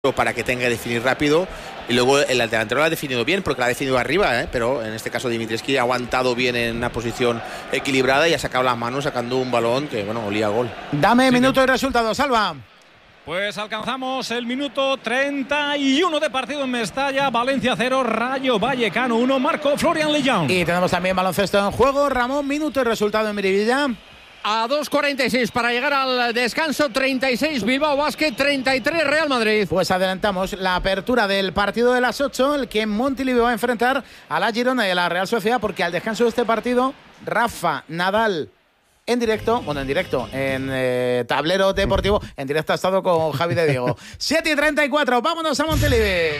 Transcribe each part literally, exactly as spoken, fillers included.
para que tenga que definir rápido, y luego el delantero lo ha definido bien porque lo ha definido arriba, ¿eh? Pero en este caso Dimitrescu ha aguantado bien en una posición equilibrada y ha sacado las manos sacando un balón que, bueno, olía a gol. Dame sí, minuto y resultado, Salva. Pues alcanzamos el minuto treinta y uno de partido en Mestalla. Valencia cero, Rayo Vallecano uno, marcó Florian Lejeune. Y tenemos también baloncesto en juego. Ramón, minuto y resultado en Miribilla. A dos cuarenta y seis para llegar al descanso, treinta y seis Bilbao Basket, treinta y tres Real Madrid. Pues adelantamos la apertura del partido de las ocho, el que Montilivi va a enfrentar a la Girona y a la Real Sociedad, porque al descanso de este partido, Rafa Nadal en directo, bueno, en directo, en eh, tablero deportivo, en directo ha estado con Javi de Diego. siete y treinta y cuatro, vámonos a Montilivi.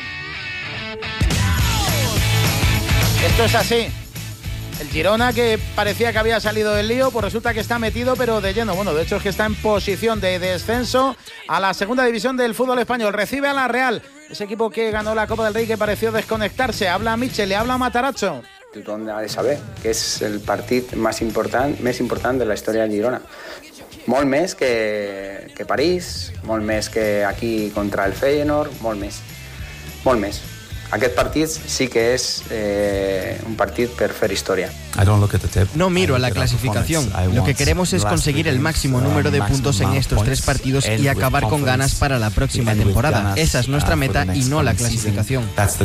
Esto es así. El Girona, que parecía que había salido del lío, pues resulta que está metido, pero de lleno. Bueno, de hecho es que está en posición de descenso a la segunda división del fútbol español. Recibe a la Real, ese equipo que ganó la Copa del Rey, que pareció desconectarse. Habla Michel, le habla Matarazzo. Tothom ha de saber que és el partit més important, més important de la història del Girona. Molt més que, que París, molt més que aquí contra el Feyenoord, molt més, molt més. Aquest partit sí que es eh, un partido per fer historia. No miro a la clasificación. Lo que queremos es conseguir el máximo número de puntos en estos tres partidos y acabar con ganas para la próxima temporada. Esa es nuestra meta y no la clasificación.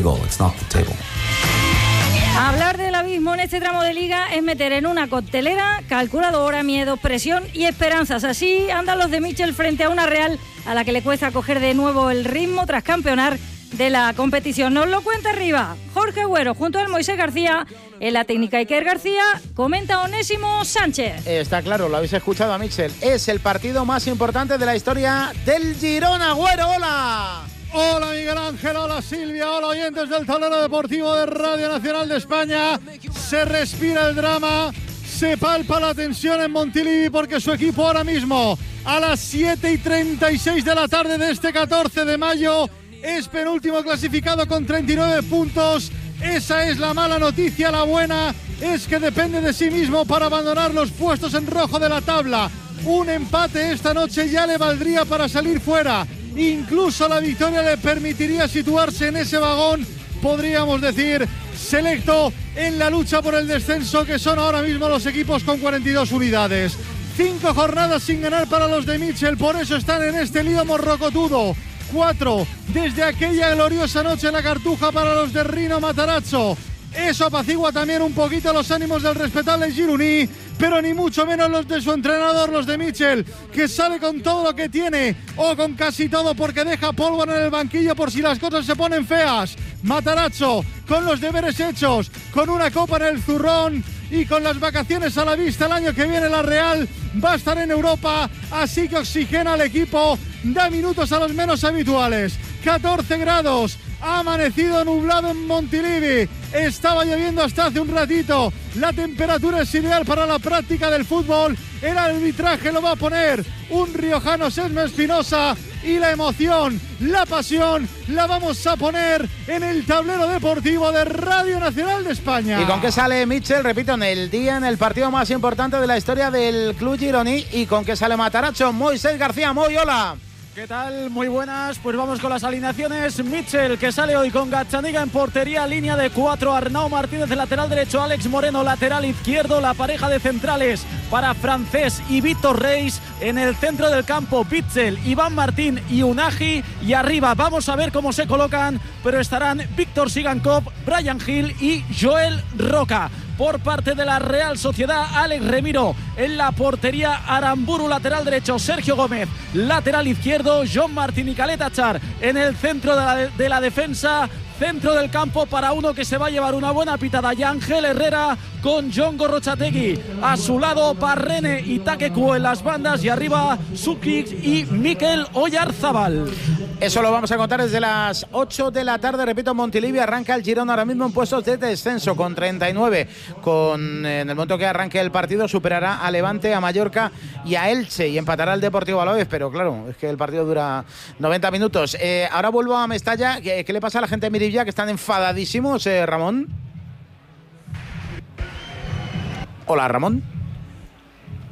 Hablar del abismo en este tramo de liga es meter en una coctelera calculadora, miedo, presión y esperanzas. Así andan los de Michel frente a una Real a la que le cuesta coger de nuevo el ritmo tras campeonar de la competición. Nos lo cuenta arriba Jorge Güero junto al Moisés García. En la técnica Iker García, comenta Onésimo Sánchez. Está claro, lo habéis escuchado a Michel. Es el partido más importante de la historia del Girona. Güero, hola. Hola Miguel Ángel, hola Silvia, hola oyentes del tablero deportivo de Radio Nacional de España. Se respira el drama, se palpa la tensión en Montilivi porque su equipo ahora mismo a las siete y treinta y seis de la tarde de este catorce de mayo es penúltimo clasificado con treinta y nueve puntos. Esa es la mala noticia. La buena es que depende de sí mismo para abandonar los puestos en rojo de la tabla. Un empate esta noche ya le valdría para salir fuera. Incluso la victoria le permitiría situarse en ese vagón, podríamos decir, selecto en la lucha por el descenso, que son ahora mismo los equipos con cuarenta y dos unidades. Cinco jornadas sin ganar para los de Michel, por eso están en este lío morrocotudo. Cuatro desde aquella gloriosa noche en la Cartuja para los de Rino Matarazzo. Eso apacigua también un poquito los ánimos del respetable Gironí, pero ni mucho menos los de su entrenador, los de Michel, que sale con todo lo que tiene, o con casi todo, porque deja pólvora en el banquillo por si las cosas se ponen feas. Matarazzo, con los deberes hechos, con una copa en el zurrón y con las vacaciones a la vista, el año que viene la Real va a estar en Europa, así que oxigena al equipo, da minutos a los menos habituales. catorce grados, ha amanecido nublado en Montilivi, estaba lloviendo hasta hace un ratito, la temperatura es ideal para la práctica del fútbol, el arbitraje lo va a poner un riojano, Sesma Espinosa, y la emoción, la pasión, la vamos a poner en el tablero deportivo de Radio Nacional de España. ¿Y con qué sale Michel? Repito, en el día, en el partido más importante de la historia del club gironí, y con qué sale Matarazzo. Moisés García, Moy, hola. ¿Qué tal? Muy buenas, pues vamos con las alineaciones. Michel, que sale hoy con Gazzaniga en portería, línea de cuatro, Arnau Martínez de lateral derecho, Alex Moreno lateral izquierdo, la pareja de centrales para Francés y Víctor Reis, en el centro del campo Bitzel, Iván Martín y Unagi, y arriba vamos a ver cómo se colocan, pero estarán Víctor Sigankov, Brian Hill y Joel Roca. Por parte de la Real Sociedad, Alex Remiro en la portería, Aramburu lateral derecho, Sergio Gómez lateral izquierdo, John Martín y Caleta Char en el centro de la, de, de la defensa. Centro del campo para uno que se va a llevar una buena pitada, Yangel Herrera con John Gorrochategui a su lado, Parrene y Takeku en las bandas, y arriba Sukic y Mikel Oyarzábal. Eso lo vamos a contar desde las ocho de la tarde. Repito, Montilivi arranca el Girona ahora mismo en puestos de descenso con treinta y nueve. Con, en el momento que arranque el partido superará a Levante, a Mallorca y a Elche, y empatará el Deportivo Alavés, pero claro, es que el partido dura noventa minutos. Eh, ahora vuelvo a Mestalla. ¿Qué, qué le pasa a la gente de Miribilla, que están enfadadísimos, eh, Ramón? Hola, Ramón.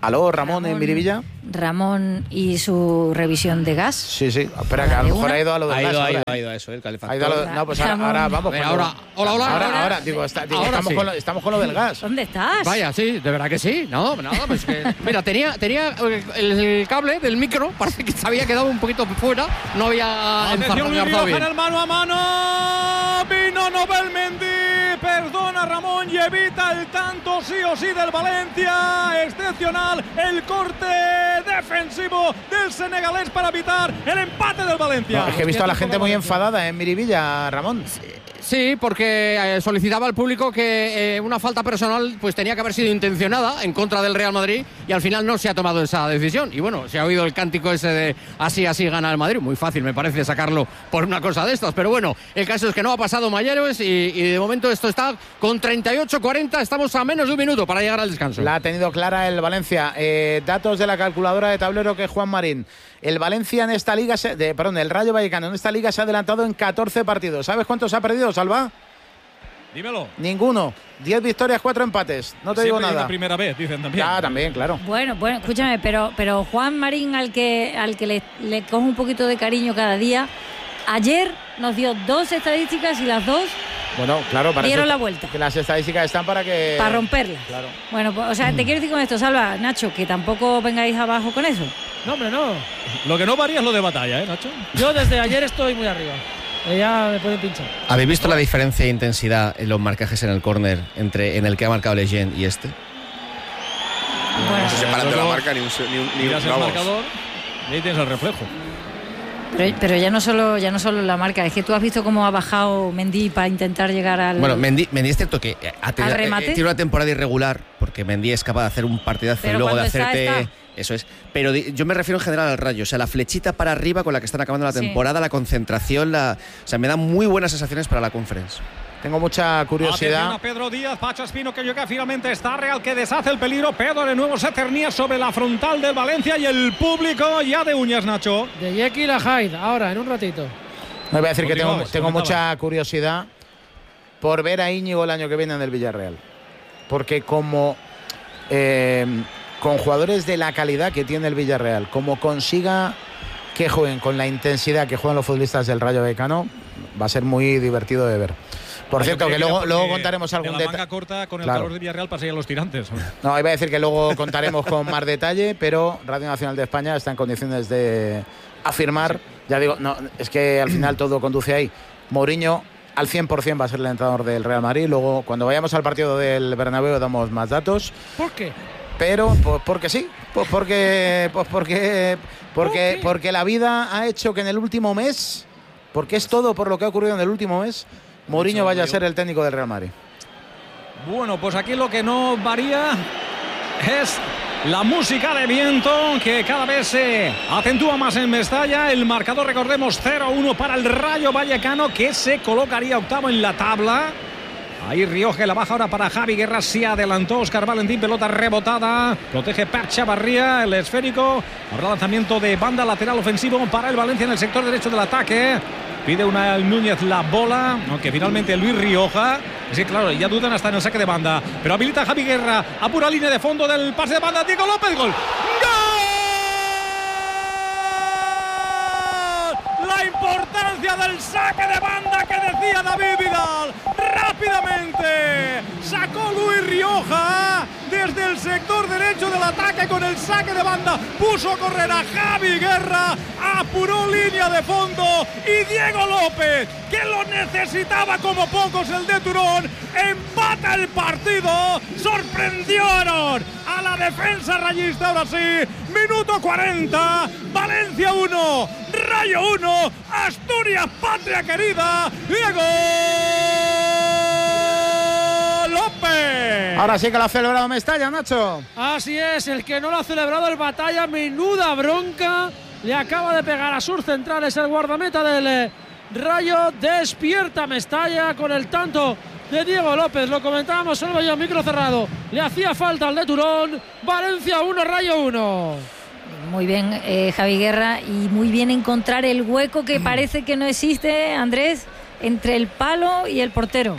¿Aló, Ramón, Ramón en Miribilla? Ramón y su revisión de gas. Sí, sí. Espera, que a lo mejor ha ido a lo del ha gas. Ido, ahora. ha, ido, ha ido a eso, el calefactor. Ha ido a lo, no, pues ahora, ahora vamos. Ver, con ahora, lo, hola, hola. Ahora, ahora, ahora digo, está, digo ahora estamos, sí. con lo, estamos con lo del gas. ¿Dónde estás? Vaya, sí, de verdad que sí. No, nada, pues que. Mira, tenía, tenía el, el cable del micro, parece que se había quedado un poquito fuera. No había Atención, Luis enzarzado Rioja bien. en el mano a mano. Vino Nobel Mendy. Perdona Ramón y evita el tanto sí o sí del Valencia. Excepcional el corte defensivo del senegalés para evitar el empate del Valencia. No, es que he visto a la gente muy enfadada en Miribilla, Ramón. Sí, porque eh, solicitaba al público que eh, una falta personal pues tenía que haber sido intencionada en contra del Real Madrid y al final no se ha tomado esa decisión. Y bueno, se ha oído el cántico ese de así, así gana el Madrid. Muy fácil me parece sacarlo por una cosa de estas. Pero bueno, el caso es que no ha pasado mayores y, y de momento esto está con treinta y ocho cuarenta. Estamos a menos de un minuto para llegar al descanso. La ha tenido clara el Valencia. Eh, datos de la calculadora de tablero que Juan Marín. El Valencia en esta liga, se, de, perdón, el Rayo Vallecano en esta liga se ha adelantado en catorce partidos. ¿Sabes cuántos ha perdido, Salva? Dímelo. Ninguno. diez victorias, cuatro empates. No te Siempre digo es nada. la primera vez, dicen también. Ya, también, claro. Bueno, bueno, escúchame, pero, pero Juan Marín, al que, al que le, le coge un poquito de cariño cada día, ayer nos dio dos estadísticas y las dos Bueno, claro, para dieron eso, la vuelta. Que las estadísticas están para que... Para romperlas. Claro. Bueno, pues, o sea, te quiero decir con esto, Salva, Nacho, que tampoco vengáis abajo con eso. No, hombre, no. Lo que no varía es lo de batalla, ¿eh, Nacho? Yo desde ayer estoy muy arriba. Eh, ya me pueden pinchar. ¿Habéis visto la diferencia de intensidad en los marcajes en el córner entre en el que ha marcado Lejeune y este? Bueno, No se separan de la marca ni un... Ni un, ni un Miras el vamos. marcador y ahí tienes el reflejo. pero, pero ya no solo ya no solo la marca, es que tú has visto cómo ha bajado Mendy para intentar llegar al... Bueno, Mendy, Mendy es cierto que ha tenido, ¿Al remate? eh, tiene una temporada irregular, porque Mendy es capaz de hacer un partidazo Pero y luego de cuando está, hacerte... está. Eso es. Pero di- yo me refiero en general al Rayo. O sea, la flechita para arriba con la que están acabando la Sí. temporada, la concentración, la... O sea, me da muy buenas sensaciones para la Conference. Tengo mucha Atención curiosidad. a Pedro Díaz, Pacho Espino que llega finalmente, está Real que deshace el peligro. Pedro de nuevo se cernía sobre la frontal del Valencia y el público ya de uñas, Nacho. De Jekyll a Hyde, ahora, en un ratito. No voy a decir que tengo, Continuamos, tengo comentaba. mucha curiosidad por ver a Íñigo el año que viene en el Villarreal. Porque como eh, con jugadores de la calidad que tiene el Villarreal, como consiga que jueguen con la intensidad que juegan los futbolistas del Rayo Vallecano, va a ser muy divertido de ver. Por Yo cierto, creía que luego, era luego porque contaremos de algún la detalle. manga corta con el Claro. calor de Villarreal para seguir a los tirantes. No, iba a decir que luego contaremos con más detalle, pero Radio Nacional de España está en condiciones de afirmar, ya digo, no, es que al final todo conduce ahí. Mourinho al cien por cien va a ser el entrenador del Real Madrid. Luego, cuando vayamos al partido del Bernabéu, damos más datos. ¿Por qué? Pero, pues porque sí, pues porque, pues porque, porque, ¿Por qué? porque la vida ha hecho que en el último mes, porque es todo por lo que ha ocurrido en el último mes, Mourinho vaya a ser el técnico del Real Madrid. Bueno, pues aquí lo que no varía es la música de viento, que cada vez se acentúa más en Mestalla. El marcador, recordemos, cero uno para el Rayo Vallecano, que se colocaría octavo en la tabla. Ahí Rioja, la baja ahora para Javi Guerra, se adelantó Óscar Valentín, pelota rebotada, protege Per Chavarría, el esférico. Habrá lanzamiento de banda lateral ofensivo para el Valencia en el sector derecho del ataque. Pide una Núñez la bola, aunque finalmente Luis Rioja, sí, claro, ya dudan hasta en el saque de banda, pero habilita a Javi Guerra a pura línea de fondo del pase de banda. Diego López, gol. ¡Gol! La importancia del saque de banda que decía David Vidal. Rápidamente sacó Luis Rioja desde el sector derecho del ataque con el saque de banda. Puso a correr a Javi Guerra, apuró línea de fondo y Diego López, que lo necesitaba como pocos el de Turón, empata el partido. Sorprendieron a la defensa rayista. Ahora sí, minuto cuarenta, Valencia uno, Rayo uno, Asturias, patria querida, Diego López. Ahora sí que lo ha celebrado Mestalla, Nacho. Así es, el que no lo ha celebrado el Batalla, menuda bronca. Le acaba de pegar a sus centrales el guardameta del eh, Rayo. Despierta Mestalla con el tanto de Diego López. Lo comentábamos, solo yo, micro cerrado. Le hacía falta al de Turón. Valencia uno, Rayo uno. Muy bien, eh, Javi Guerra, y muy bien encontrar el hueco que parece que no existe, Andrés, entre el palo y el portero.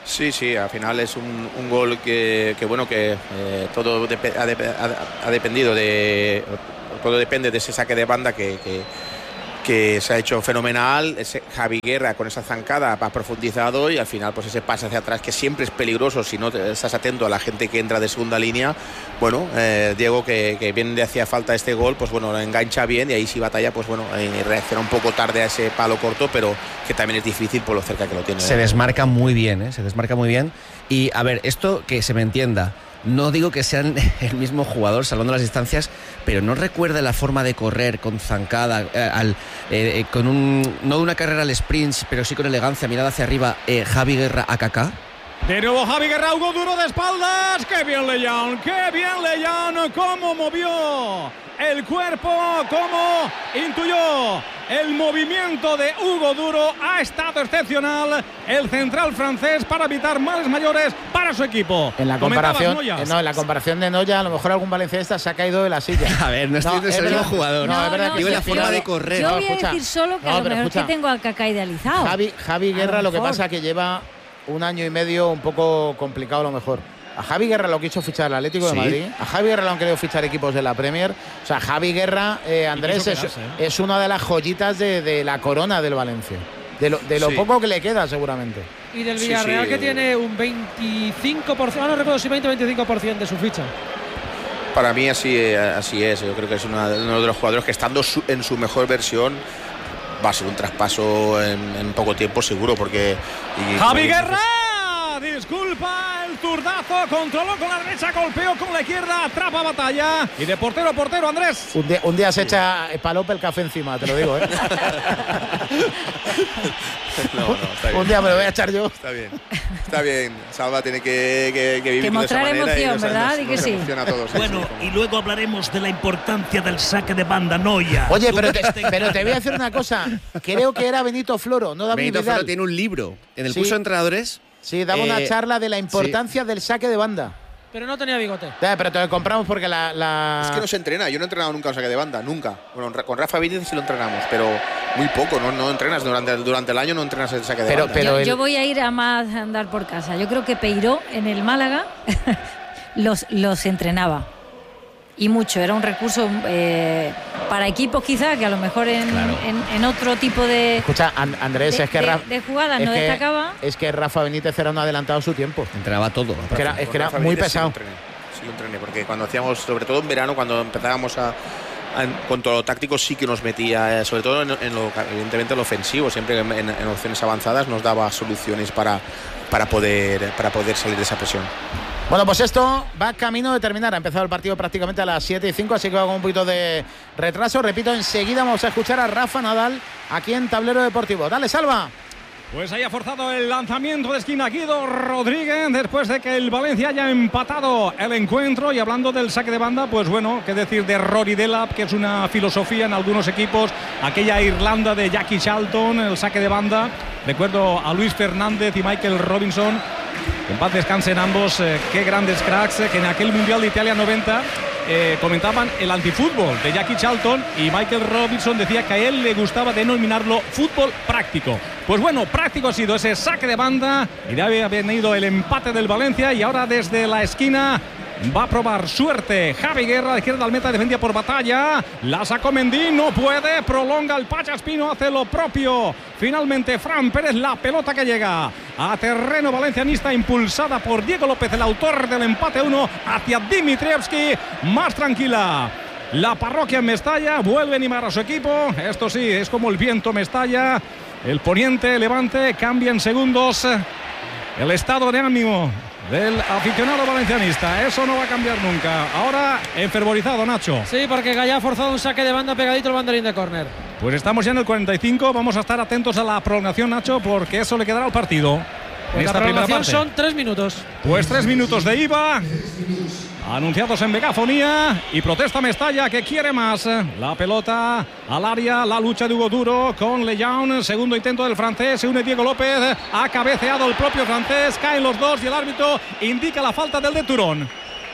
Sí, sí, al final es un, un gol que, que bueno, que eh, todo dep- ha, de- ha, ha dependido de, todo depende de ese saque de banda que, que, que se ha hecho fenomenal. Ese Javi Guerra con esa zancada ha profundizado y al final pues ese pase hacia atrás que siempre es peligroso si no te, estás atento a la gente que entra de segunda línea. Bueno, eh, Diego que, que bien le hacía falta este gol, pues bueno, lo engancha bien y ahí sí Batalla, pues bueno, eh, reacciona un poco tarde a ese palo corto, pero que también es difícil por lo cerca que lo tiene. Se desmarca muy bien, ¿eh? Se desmarca muy bien. Y a ver, esto que se me entienda, no digo que sean el mismo jugador salvando las distancias, pero no recuerda la forma de correr con zancada, eh, al, eh, con un no una carrera al sprint, pero sí con elegancia, mirada hacia arriba, eh, Javi Guerra a Kaká. De nuevo Javi Guerra, Hugo Duro de espaldas. ¡Qué bien Leyan! ¡Qué bien Leyan! ¡Cómo movió el cuerpo! ¡Cómo intuyó el movimiento de Hugo Duro! Ha estado excepcional el central francés para evitar males mayores para su equipo. En la comparación, eh, no, en la comparación de Noya, a lo mejor algún valencianista se ha caído de la silla. A ver, no estoy no, diciendo el jugador. No, no, es verdad no, que digo yo, la forma yo, de correr. Yo no, voy escucha, a decir solo que no, a lo mejor escucha, que tengo a Kaká idealizado. Javi, Javi Guerra lo lo que pasa es que lleva un año y medio un poco complicado a lo mejor. A Javi Guerra lo quiso fichar el Atlético de sí. Madrid. A Javi Guerra lo han querido fichar equipos de la Premier. O sea, Javi Guerra, eh, Andrés, es, quedarse, ¿eh? es una de las joyitas de, de la corona del Valencia. De lo, de lo Sí. poco que le queda, seguramente. Y del Sí, Villarreal sí. que tiene un veinticinco por ciento, no recuerdo si veinte o veinticinco por ciento de su ficha. Para mí así, eh, así es. Yo creo que es una, uno de los jugadores que estando su, en su mejor versión va a ser un traspaso en, en poco tiempo seguro porque... Y, Javi y, Guerra, disculpa el zurdazo, controló con la derecha, golpeó con la izquierda, atrapa Batalla y de portero a portero Andrés. Un día, un día se echa Palope el café encima, te lo digo, ¿eh? No, no, está bien. Un día me lo voy a echar yo. Está bien, está bien. Salva tiene que, que, que vivir Que de esa mostrar manera y emoción, nos- ¿verdad? nos- Y que nos sí. emociona a todos. Sí, Bueno, sí, como- y luego hablaremos de la importancia del saque de banda, Noya. Oye, Tú pero que te, estés en pero te voy a casa. decir una cosa. Creo que era Benito Floro, no David Benito Vidal. Floro tiene un libro en el Sí. curso de entrenadores. Sí, daba una Eh, charla de la importancia del saque de banda. Pero no tenía bigote. Ya, pero te lo compramos porque la... la... Es que no se entrena. Yo no he entrenado nunca un saque de banda, nunca. Bueno, con Rafa Benítez sí lo entrenamos, pero muy poco. No, no entrenas durante, durante el año, no entrenas el saque de Pero- banda. pero yo, el- yo voy a ir a más a andar por casa. Yo creo que Peiró en el Málaga los, los entrenaba. Y mucho. Era un recurso eh, para equipos quizás que a lo mejor en, en, en otro tipo de, Escucha, An- Andrés, de, es que, de- Ra- de jugadas es no que- destacaba. es que Rafa Benítez era un adelantado a su tiempo. Entrenaba todo. Es que era, es Con que era Rafa muy Benítez pesado. Sí lo entrené, sí lo entrené, porque cuando hacíamos, sobre todo en verano, cuando empezábamos a, a en cuanto a lo táctico sí que nos metía, eh, sobre todo en, en lo, evidentemente en lo ofensivo, siempre en, en- en opciones avanzadas nos daba soluciones para, para, poder, para poder salir de esa presión. Bueno, pues esto va camino de terminar. Ha empezado el partido prácticamente a las siete y cinco, así que va con un poquito de retraso. Repito, enseguida vamos a escuchar a Rafa Nadal aquí en Tablero Deportivo. Dale, Salva. Pues ahí ha forzado el lanzamiento de esquina Guido Rodríguez después de que el Valencia haya empatado el encuentro. Y hablando del saque de banda, pues bueno, qué decir de Rory Delap, que es una filosofía en algunos equipos. Aquella Irlanda de Jackie Charlton, el saque de banda. Recuerdo a Luis Fernández y Michael Robinson. En paz descansen ambos, eh, qué grandes cracks, eh, que en aquel Mundial de Italia noventa eh, comentaban el antifútbol de Jackie Charlton y Michael Robinson decía que a él le gustaba denominarlo fútbol práctico. Pues bueno, práctico ha sido ese saque de banda y de ahí ha venido el empate del Valencia y ahora desde la esquina va a probar suerte Javi Guerra, a la izquierda al meta, defendida por Batalla, la sacó Mendy, no puede, prolonga el Pachaspino, hace lo propio, finalmente Fran Pérez, la pelota que llega a terreno valencianista, impulsada por Diego López, el autor del empate uno, hacia Dimitrievski, más tranquila la parroquia en Mestalla, vuelve a animar a su equipo, esto sí, es como el viento Mestalla, el poniente, levante, cambia en segundos el estado de ánimo del aficionado valencianista. Eso no va a cambiar nunca. Ahora enfervorizado Nacho. Sí, porque Gallá ha forzado un saque de banda pegadito al banderín de córner. Pues estamos ya en el cuarenta y cinco. Vamos a estar atentos a la prolongación, Nacho, porque eso le quedará al partido. Pues en la esta primera prolongación parte. son tres minutos. Pues tres minutos de I V A. Anunciados en megafonía y protesta Mestalla que quiere más. La pelota al área, la lucha de Hugo Duro con Leyan, segundo intento del francés, se une Diego López, ha cabeceado el propio francés, caen los dos y el árbitro indica la falta del de Turón.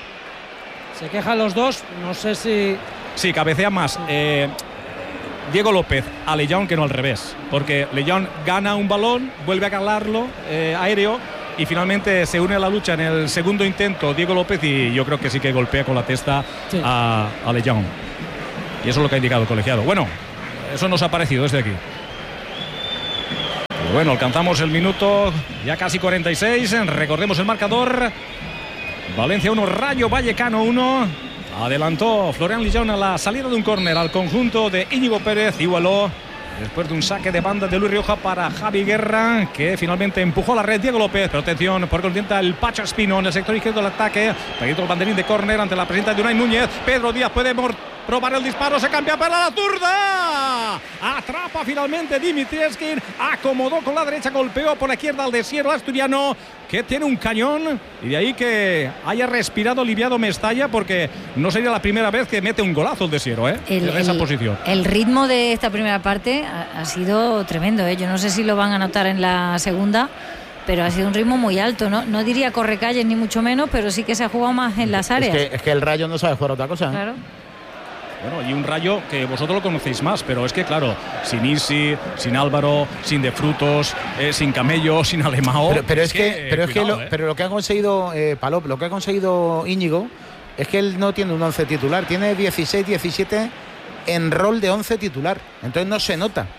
Se quejan los dos, no sé si... Sí, cabecea más eh, Diego López a Leyan que no al revés, porque Leyan gana un balón, vuelve a calarlo eh, aéreo y finalmente se une a la lucha en el segundo intento Diego López y yo creo que sí que golpea con la testa sí. a, a Lejeune. Y eso es lo que ha indicado el colegiado. Bueno, eso nos ha parecido desde aquí. Pero bueno, alcanzamos el minuto ya casi cuarenta y seis. Recordemos el marcador. Valencia uno, Rayo Vallecano uno. Adelantó Florian Lejeune a la salida de un córner al conjunto de Íñigo Pérez. Igualó después de un saque de banda de Luis Rioja para Javi Guerra, que finalmente empujó a la red Diego López. Pero atención, por contenta el Pacho Espino en el sector izquierdo del ataque. Peguito el banderín de córner ante la presencia de Unai Núñez. Pedro Díaz puede probar el disparo, se cambia para la zurda. Atrapa finalmente Dimitrievski, acomodó con la derecha, golpeó por la izquierda al Desiero asturiano, que tiene un cañón, y de ahí que haya respirado aliviado Mestalla, porque no sería la primera vez que mete un golazo el Desiero, ¿eh? El, en esa el, posición. El ritmo de esta primera parte ha, ha sido tremendo, ¿eh? Yo no sé si lo van a notar en la segunda, pero ha sido un ritmo muy alto, ¿no? No diría correcalles ni mucho menos, pero sí que se ha jugado más en las áreas. Es que, es que el Rayo no sabe jugar otra cosa, ¿eh? Claro. Bueno, y un Rayo que vosotros lo conocéis más, pero es que claro, sin Isi, sin Álvaro, sin De Frutos, eh, sin Camello, sin Alemao. Pero, pero es, es que, que pero, cuidado, es que lo, eh. pero lo que ha conseguido eh, Palop, lo que ha conseguido Íñigo, es que él no tiene un once titular, tiene dieciséis, diecisiete en rol de once titular, entonces no se nota.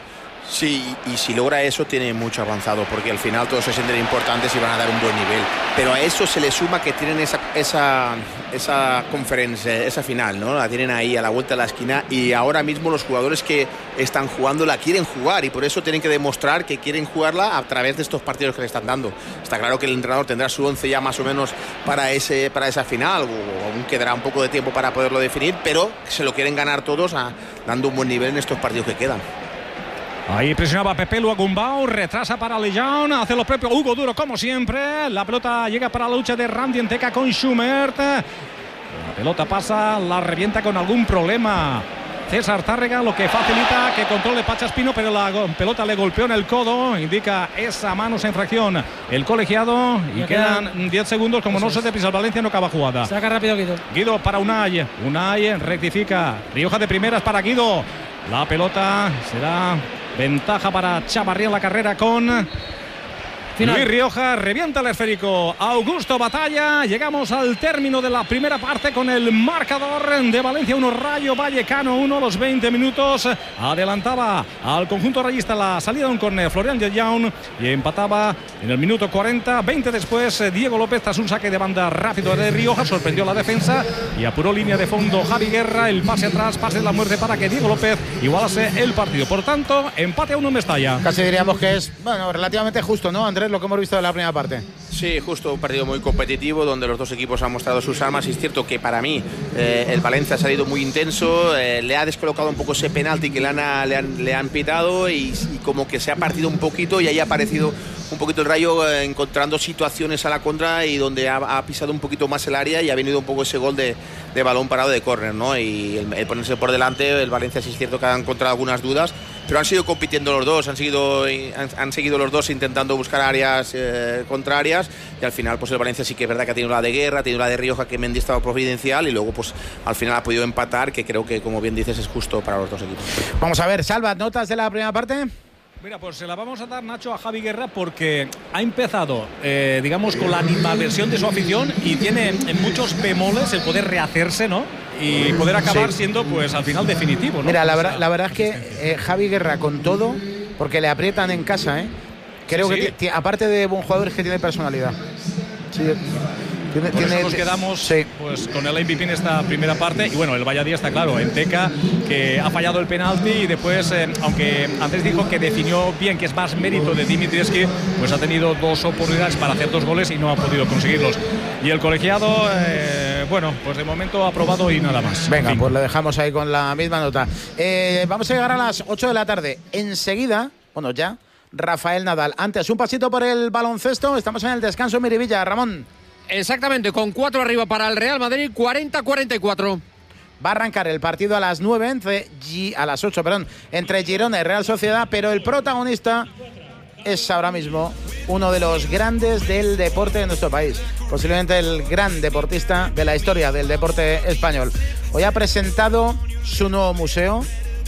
Sí, y si logra eso tiene mucho avanzado, porque al final todos se sienten importantes y van a dar un buen nivel. Pero a eso se le suma que tienen esa esa esa conferencia, esa final, ¿no? La tienen ahí a la vuelta de la esquina, y ahora mismo los jugadores que están jugando la quieren jugar, y por eso tienen que demostrar que quieren jugarla a través de estos partidos que le están dando. Está claro que el entrenador tendrá su once ya más o menos para ese para esa final, o aún quedará un poco de tiempo para poderlo definir, pero se lo quieren ganar todos a, dando un buen nivel en estos partidos que quedan. Ahí presionaba Pepe Luagumbao, retrasa para Lejeune, hace lo propio Hugo Duro como siempre. La pelota llega para la lucha de Randy Enteca con Schumert. La pelota pasa, la revienta con algún problema César Tárrega, lo que facilita que controle Pachaspino, pero la pelota le golpeó en el codo, indica esa mano, esa infracción el colegiado, y ya quedan diez segundos. Como no se deprisa el Valencia, no acaba jugada. Saca rápido Guido. Guido para Unai, Unai rectifica, Rioja de primeras para Guido. La pelota será ventaja para Chavarría en la carrera con Final. Luis Rioja, revienta el esférico Augusto Batalla. Llegamos al término de la primera parte con el marcador de Valencia uno, Rayo Vallecano uno. Los veinte minutos adelantaba al conjunto rayista la salida de un córner Florian Lejeune, y empataba en el minuto cuarenta. veinte después, Diego López, tras un saque de banda rápido de Rioja, sorprendió la defensa y apuró línea de fondo Javi Guerra. El pase atrás, pase de la muerte para que Diego López igualase el partido. Por tanto, empate a uno en Mestalla. Casi diríamos que es, bueno, relativamente justo, ¿no, Andrés? Lo que hemos visto de la primera parte. Sí, justo, un partido muy competitivo donde los dos equipos han mostrado sus armas. Y es cierto que para mí eh, el Valencia ha salido muy intenso, eh, le ha descolocado un poco ese penalti que le han, le han, le han pitado, y, y como que se ha partido un poquito, y ahí ha aparecido un poquito el Rayo eh, encontrando situaciones a la contra, y donde ha, ha pisado un poquito más el área, y ha venido un poco ese gol de, de balón parado de córner, ¿no? Y el, el ponerse por delante, el Valencia sí es cierto que ha encontrado algunas dudas, pero han sido compitiendo los dos, han seguido, han, han seguido los dos intentando buscar áreas eh, contrarias, y al final pues el Valencia sí que es verdad que ha tenido la de Guerra, ha tenido la de Rioja, que Mendy estaba providencial, y luego pues al final ha podido empatar, que creo que, como bien dices, es justo para los dos equipos. Vamos a ver, Salva, ¿notas de la primera parte? Mira, pues se la vamos a dar, Nacho, a Javi Guerra, porque ha empezado, eh, digamos, con la animadversión de su afición, y tiene en muchos bemoles el poder rehacerse, ¿no? Y poder acabar sí. siendo, pues, al final definitivo, ¿no? Mira, la verdad, la verdad es que eh, Javi Guerra, con todo, porque le aprietan en casa, ¿eh? Creo sí, que, sí. aparte de buen jugador, es que tiene personalidad. Sí. Tiene, Por tiene, eso nos quedamos sí. pues con el M V P en esta primera parte. Y bueno, el Valladolid está claro, Enteca, que ha fallado el penalti, y después, eh, aunque Andrés dijo que definió bien, que es más mérito de Dimitrievski, pues ha tenido dos oportunidades para hacer dos goles y no ha podido conseguirlos. Y el colegiado, eh, bueno, pues de momento ha aprobado y nada más. Venga, en fin. Pues lo dejamos ahí con la misma nota. Eh, vamos a llegar a las ocho de la tarde. Enseguida, bueno, ya, Rafael Nadal. Antes, un pasito por el baloncesto. Estamos en el descanso en Miribilla, Ramón. Exactamente, con cuatro arriba para el Real Madrid, cuarenta a cuarenta y cuatro. Va a arrancar el partido a las nueve, entre G, a las ocho, perdón, entre Girona y Real Sociedad, pero el protagonista es ahora mismo uno de los grandes del deporte de nuestro país, posiblemente el gran deportista de la historia del deporte español. Hoy ha presentado su nuevo museo,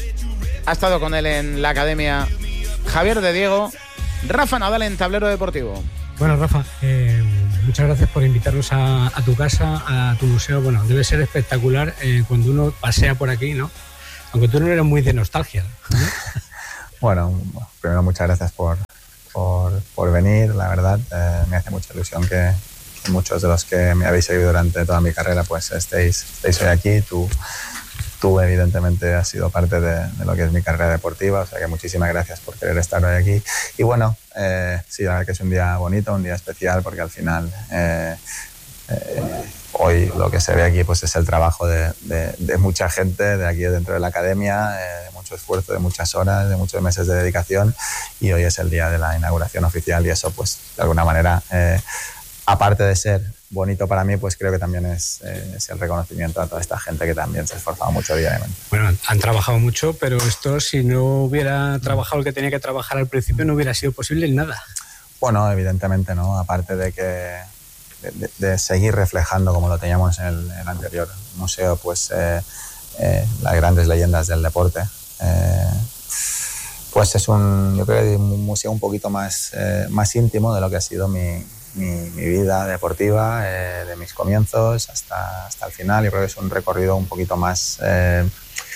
ha estado con él en la academia Javier de Diego. Rafa Nadal en Tablero Deportivo. Bueno, Rafa, eh, muchas gracias por invitarnos a, a tu casa, a tu museo. Bueno, debe ser espectacular eh, cuando uno pasea por aquí, ¿no? Aunque tú no eres muy de nostalgia, ¿no? Bueno, primero muchas gracias por, por, por venir, la verdad. Eh, me hace mucha ilusión que, que muchos de los que me habéis seguido durante toda mi carrera pues estéis, estéis hoy aquí. Tú, tú evidentemente has sido parte de, de lo que es mi carrera deportiva, o sea que muchísimas gracias por querer estar hoy aquí. Y bueno, eh, sí, la verdad que es un día bonito, un día especial, porque al final eh, eh, hoy lo que se ve aquí pues es el trabajo de, de, de mucha gente de aquí dentro de la academia, eh, de mucho esfuerzo, de muchas horas, de muchos meses de dedicación, y hoy es el día de la inauguración oficial y eso pues de alguna manera, eh, aparte de ser bonito para mí, pues creo que también es, eh, es el reconocimiento a toda esta gente que también se ha esforzado mucho diariamente. Bueno, han trabajado mucho, pero esto si no hubiera trabajado el que tenía que trabajar al principio no hubiera sido posible nada. Bueno, evidentemente no, aparte de que de, de seguir reflejando como lo teníamos en el, en el anterior museo, pues eh, eh, las grandes leyendas del deporte. Eh, pues es un, yo creo que un museo un poquito más, eh, más íntimo de lo que ha sido mi Mi, mi vida deportiva, eh, de mis comienzos hasta, hasta el final. Yo creo que es un recorrido un poquito más, eh,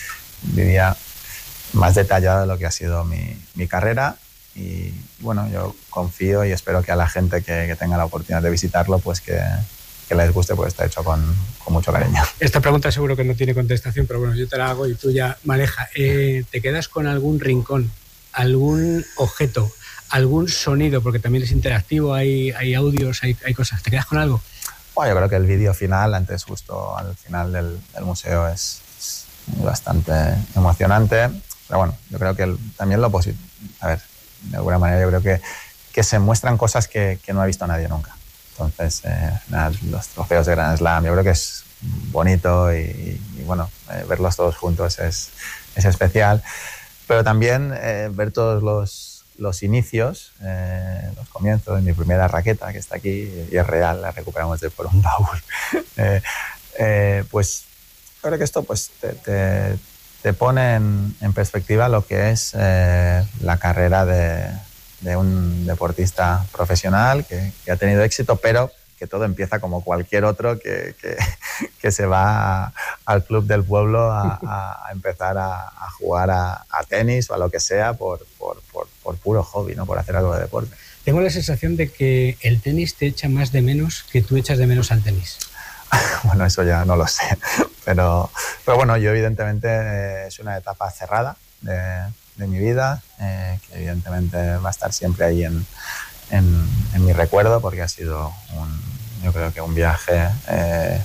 diría, más detallado de lo que ha sido mi, mi carrera. Y bueno, yo confío y espero que a la gente que, que tenga la oportunidad de visitarlo, pues que, que les guste, pues está hecho con, con mucho cariño. Esta pregunta seguro que no tiene contestación, pero bueno, yo te la hago y tú ya maneja. Eh, ¿Te quedas con algún rincón, algún objeto, algún sonido, porque también es interactivo, hay, hay audios, hay, hay cosas? ¿Te quedas con algo? Bueno, yo creo que el vídeo final, antes justo al final del, del museo, es, es bastante emocionante. Pero bueno, yo creo que el, también lo positivo, a ver, de alguna manera yo creo que, que se muestran cosas que, que no ha visto nadie nunca. Entonces, eh, nada, los trofeos de Grand Slam, yo creo que es bonito y, y, y bueno, eh, verlos todos juntos es, es especial. Pero también eh, ver todos los los inicios, eh, los comienzos de mi primera raqueta, que está aquí y es real, la recuperamos de por un baúl, eh, eh, pues creo que esto pues, te, te, te pone en, en perspectiva lo que es eh, la carrera de, de un deportista profesional que, que ha tenido éxito, pero que todo empieza como cualquier otro que, que, que se va a, al club del pueblo a, a, a empezar a, a jugar a, a tenis o a lo que sea por, por, por, por puro hobby, ¿no? Por hacer algo de deporte. Tengo la sensación de que el tenis te echa más de menos que tú echas de menos al tenis. Bueno, eso ya no lo sé, pero, pero bueno, yo evidentemente eh, es una etapa cerrada de, de mi vida, eh, que evidentemente va a estar siempre ahí en, en, en mi recuerdo, porque ha sido un, yo creo que un viaje eh,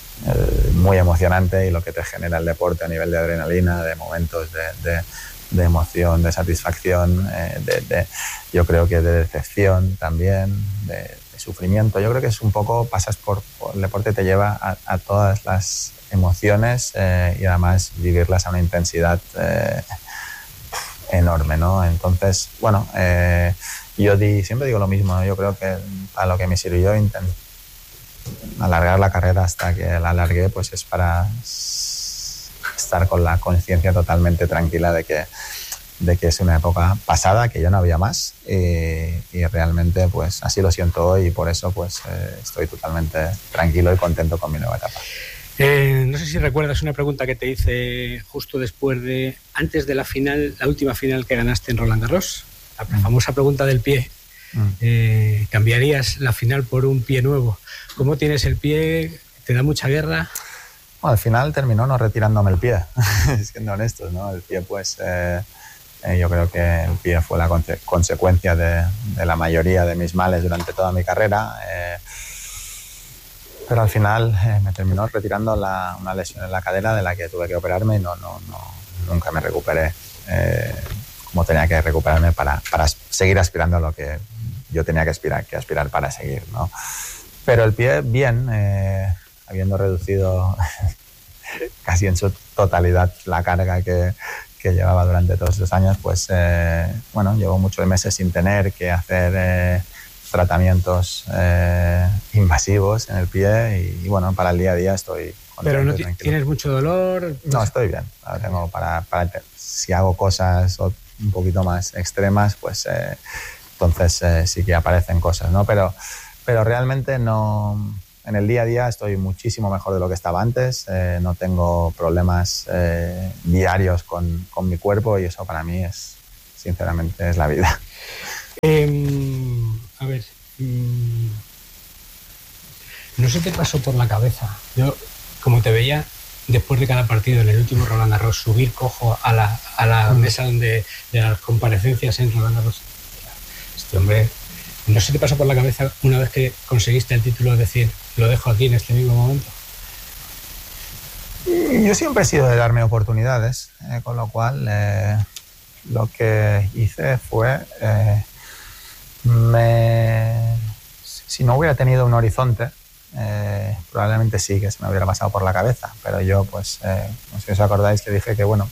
eh, muy emocionante, y lo que te genera el deporte a nivel de adrenalina, de momentos de, de, de emoción, de satisfacción, eh, de, de, yo creo que de decepción también, de, de sufrimiento. Yo creo que es un poco, pasas por, por el deporte, te lleva a, a todas las emociones eh, y además vivirlas a una intensidad eh, enorme, ¿no? Entonces, bueno, eh, yo di, siempre digo lo mismo, ¿no? Yo creo que a lo que me sirvió intentar alargar la carrera hasta que la alargué, pues es para estar con la conciencia totalmente tranquila de que, de que es una época pasada, que ya no había más, y, y realmente pues así lo siento hoy, y por eso pues eh, estoy totalmente tranquilo y contento con mi nueva etapa. Eh, no sé si recuerdas una pregunta que te hice justo después de, antes de la final, la última final que ganaste en Roland Garros, la mm. famosa pregunta del pie. Mm. Eh, ¿Cambiarías la final por un pie nuevo? ¿Cómo tienes el pie? ¿Te da mucha guerra? Bueno, al final terminó no retirándome el pie, siendo honestos, ¿no? El pie, pues, eh, eh, yo creo que el pie fue la conse- consecuencia de, de la mayoría de mis males durante toda mi carrera. Eh, pero al final eh, me terminó retirando la, una lesión en la cadera de la que tuve que operarme, y no, no, no, nunca me recuperé eh, como tenía que recuperarme para, para seguir aspirando a lo que yo tenía que aspirar, que aspirar para seguir, ¿no? Pero el pie, bien, eh, habiendo reducido casi en su totalidad la carga que, que llevaba durante todos esos años, pues eh, bueno, llevo muchos meses sin tener que hacer eh, tratamientos eh, invasivos en el pie, y, y bueno, para el día a día estoy contento. Pero no t- tienes mucho dolor. No, estoy bien. Tengo para, para si hago cosas un poquito más extremas, pues eh, entonces eh, sí que aparecen cosas, ¿no? Pero, pero realmente no... En el día a día estoy muchísimo mejor de lo que estaba antes, eh, no tengo problemas eh, diarios con, con mi cuerpo y eso para mí es, sinceramente, es la vida. Eh, a ver, mmm, no sé qué pasó por la cabeza. Yo, como te veía después de cada partido en el último Roland Garros, subir cojo a la, a la mesa donde, de las comparecencias en Roland Garros. Este hombre, no sé qué te pasó por la cabeza una vez que conseguiste el título, decir, lo dejo aquí en este mismo momento. Yo siempre he sido de darme oportunidades, eh, con lo cual eh, lo que hice fue, eh, me, si no hubiera tenido un horizonte, eh, probablemente sí que se me hubiera pasado por la cabeza, pero yo pues, eh, no sé si os acordáis que dije que bueno,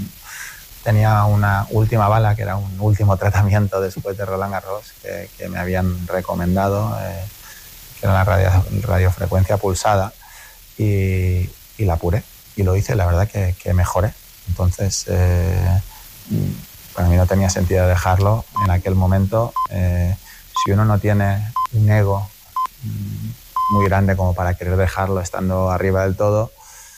tenía una última bala, que era un último tratamiento después de Roland Garros, que, que me habían recomendado, eh, que era la radio, radiofrecuencia pulsada, y, y la apuré. Y lo hice, la verdad que, que mejoré. Entonces, eh, para mí no tenía sentido dejarlo en aquel momento. Eh, si uno no tiene un ego muy grande como para querer dejarlo estando arriba del todo,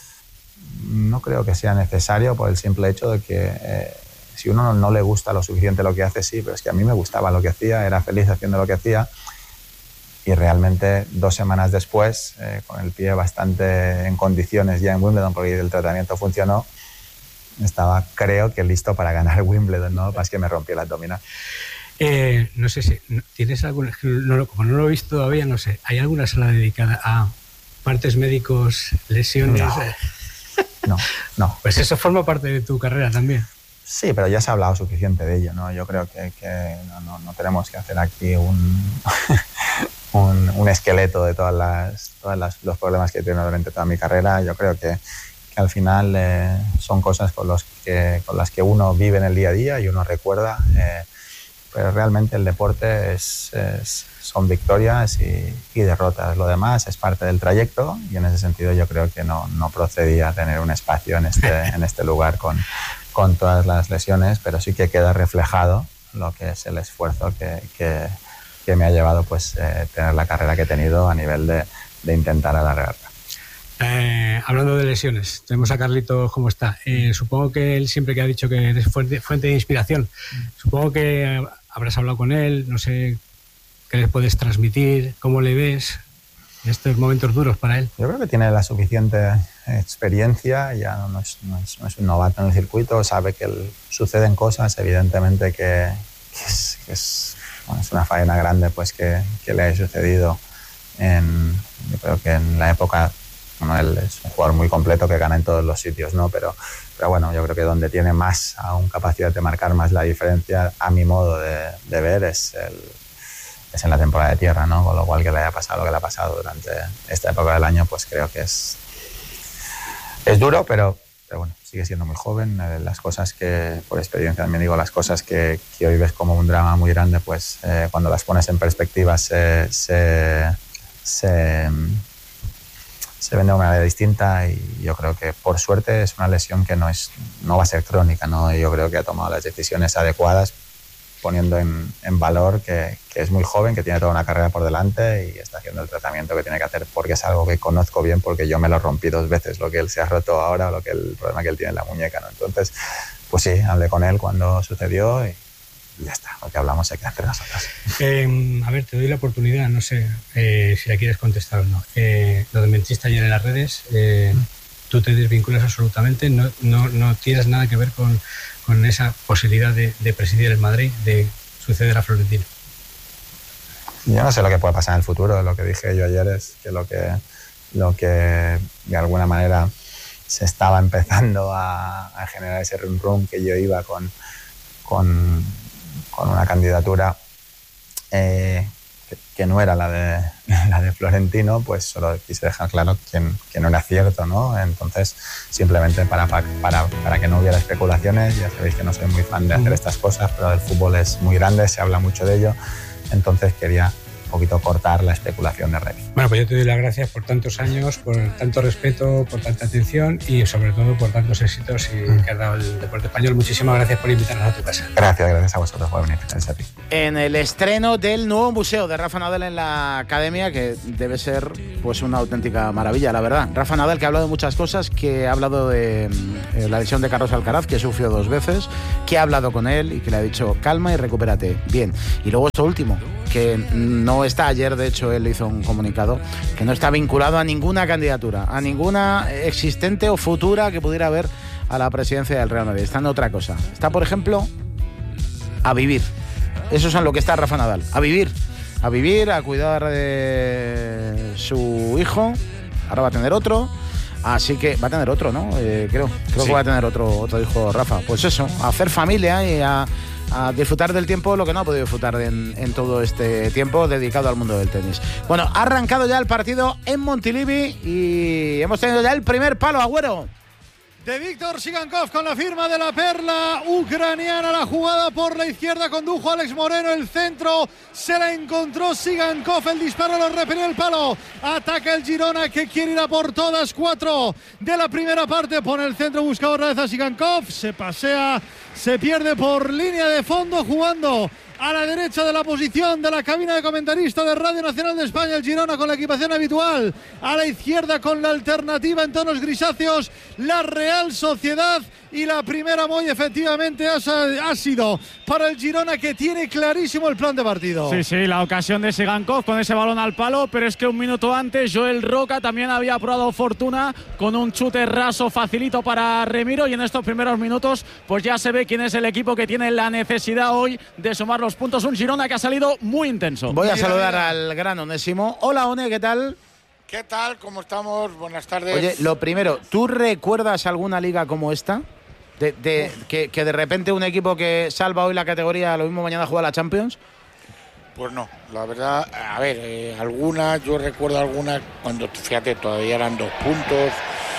no creo que sea necesario, por el simple hecho de que eh, si uno no, no le gusta lo suficiente lo que hace, sí, pero es que a mí me gustaba lo que hacía, era feliz haciendo lo que hacía. Y realmente dos semanas después, eh, con el pie bastante en condiciones ya en Wimbledon, porque el tratamiento funcionó, estaba, creo que listo para ganar Wimbledon, ¿no? Más que me rompí el abdominal. Eh, no sé si tienes alguna, no, como no lo he visto todavía, no sé, ¿hay alguna sala dedicada a partes médicos, lesiones? No, no, no. Pues eso forma parte de tu carrera también. Sí, pero ya se ha hablado suficiente de ello, ¿no? Yo creo que, que no, no, no tenemos que hacer aquí un... Un, un esqueleto de todas las, todas las los problemas que he tenido durante toda mi carrera. Yo creo que, que al final eh, son cosas con, los que, con las que uno vive en el día a día y uno recuerda, eh, pero realmente el deporte es, es, son victorias y, y derrotas. Lo demás es parte del trayecto y en ese sentido yo creo que no, no procedía tener un espacio en este, en este lugar con, con todas las lesiones, pero sí que queda reflejado lo que es el esfuerzo que, que que me ha llevado pues eh, tener la carrera que he tenido a nivel de, de intentar alargarla. Eh, hablando de lesiones, tenemos a Carlitos cómo está. Eh, supongo que él siempre que ha dicho que eres fuente, fuente de inspiración, supongo que habrás hablado con él, no sé qué le puedes transmitir, cómo le ves en estos momentos duros para él. Yo creo que tiene la suficiente experiencia, ya no es, no es, no es un novato en el circuito, sabe que el, suceden cosas, evidentemente que, que es... Que es Bueno, es una faena grande pues que, que le haya sucedido en, yo creo que en la época, bueno, él es un jugador muy completo que gana en todos los sitios, ¿no? Pero, pero bueno, yo creo que donde tiene más aún capacidad de marcar más la diferencia, a mi modo de, de ver, es, el, es en la temporada de tierra, ¿no? Con lo cual que le haya pasado lo que le ha pasado durante esta época del año, pues creo que es, es duro, pero, pero bueno, sigue siendo muy joven. Las cosas que, por experiencia también digo, las cosas que, que hoy ves como un drama muy grande, pues eh, cuando las pones en perspectiva se, se, se, se ven de una manera distinta y yo creo que por suerte es una lesión que no, es, no va a ser crónica, ¿no? Yo creo que ha tomado las decisiones adecuadas poniendo en, en valor que, que es muy joven, que tiene toda una carrera por delante y está haciendo el tratamiento que tiene que hacer porque es algo que conozco bien, porque yo me lo rompí dos veces, lo que él se ha roto ahora o lo que el problema que él tiene en la muñeca, ¿no? Entonces, pues sí, hablé con él cuando sucedió y, y ya está, lo que hablamos hay que hacer nosotros. Eh, a ver, te doy la oportunidad, no sé eh, si la quieres contestar o no. Eh, lo que mentiste ayer en las redes, eh, tú te desvinculas absolutamente, no, no, no tienes nada que ver con... con esa posibilidad de, de presidir el Madrid, de suceder a Florentino. Yo no sé lo que puede pasar en el futuro. Lo que dije yo ayer es que lo que, lo que de alguna manera se estaba empezando a, a generar ese rum rum que yo iba con, con, con una candidatura eh, que, que no era la de, la de Florentino, pues solo quise dejar claro que, que no era cierto, ¿no? Entonces, simplemente para, para, para que no hubiera especulaciones, ya sabéis que no soy muy fan de hacer estas cosas, pero el fútbol es muy grande, se habla mucho de ello, entonces quería poquito cortar la especulación de Revi. Bueno, pues yo te doy las gracias por tantos años, por tanto respeto, por tanta atención y sobre todo por tantos éxitos y mm. que has dado el deporte español. Muchísimas gracias por invitarnos a tu casa. Gracias, gracias a vosotros por venir. Gracias a ti. En el estreno del nuevo museo de Rafa Nadal en la academia, que debe ser pues una auténtica maravilla, la verdad. Rafa Nadal, que ha hablado de muchas cosas, que ha hablado de eh, la lesión de Carlos Alcaraz, que sufrió dos veces, que ha hablado con él y que le ha dicho calma y recupérate. Bien. Y luego esto último, que no está, ayer de hecho él hizo un comunicado, que no está vinculado a ninguna candidatura, a ninguna existente o futura que pudiera haber a la presidencia del Real Madrid. Está en otra cosa. Está, por ejemplo, a vivir. Eso es en lo que está Rafa Nadal. A vivir. A vivir, a cuidar de su hijo. Ahora va a tener otro. Así que va a tener otro, ¿no? Eh, creo creo sí. que va a tener otro, otro hijo Rafa. Pues eso, a hacer familia y a, a disfrutar del tiempo, lo que no ha podido disfrutar en, en todo este tiempo dedicado al mundo del tenis. Bueno, ha arrancado ya el partido en Montilivi y hemos tenido ya el primer palo, Agüero. De Víctor Sigankov con la firma de la perla ucraniana. La jugada por la izquierda condujo a Alex Moreno, el centro se la encontró Sigankov, el disparo lo repelió el palo. Ataca el Girona, que quiere ir a por todas. Cuatro de la primera parte, pone el centro, busca otra vez a Sigankov, se pasea, se pierde por línea de fondo, jugando a la derecha de la posición de la cabina de comentarista de Radio Nacional de España, el Girona con la equipación habitual. A la izquierda con la alternativa en tonos grisáceos, la Real Sociedad. Y la primera muy efectivamente ha, ha sido para el Girona, que tiene clarísimo el plan de partido. Sí, sí, la ocasión de Sigankov con ese balón al palo, pero es que un minuto antes Joel Roca también había probado fortuna con un chute raso facilito para Remiro, y en estos primeros minutos pues ya se ve quién es el equipo que tiene la necesidad hoy de sumar los puntos. Un Girona que ha salido muy intenso. Voy a saludar al gran Onésimo. Hola, One, ¿qué tal? ¿Qué tal? ¿Cómo estamos? Buenas tardes. Oye, lo primero, ¿tú recuerdas alguna liga como esta? De, de, que, que de repente un equipo que salva hoy la categoría, lo mismo mañana juega la Champions. Pues no, la verdad, a ver, eh, algunas, yo recuerdo algunas cuando, fíjate, todavía eran dos puntos,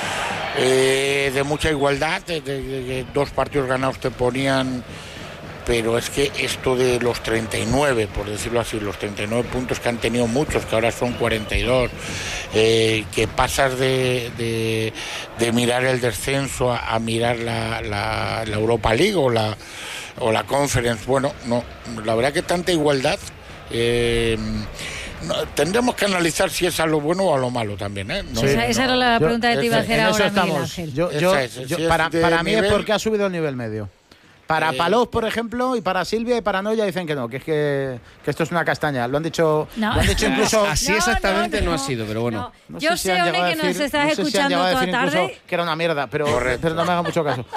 eh, de mucha igualdad, de, de, de, de dos partidos ganados te ponían, pero es que esto de los treinta y nueve, por decirlo así, los treinta y nueve puntos que han tenido muchos, que ahora son cuarenta y dos, eh, que pasas de, de, de mirar el descenso a, a mirar la, la, la Europa League o la, o la Conference, bueno, no, la verdad que tanta igualdad, eh, no, tendremos que analizar si es a lo bueno o a lo malo también, ¿eh? No, sí, esa, esa no, era la yo, pregunta que te iba a hacer ahora, Miguel Ángel. Yo, yo, es, yo, si para para mí nivel, es porque ha subido el nivel medio. Para eh, Palós, por ejemplo, y para Silvia y para Noya dicen que no, que es que, que esto es una castaña. Lo han dicho, no. lo han dicho incluso. Así no, exactamente no, no, no ha sido, pero bueno. No. No Yo sé, sé One, que decir, nos estás no sé escuchando si toda tarde. Que era una mierda, pero, pero no me haga mucho caso.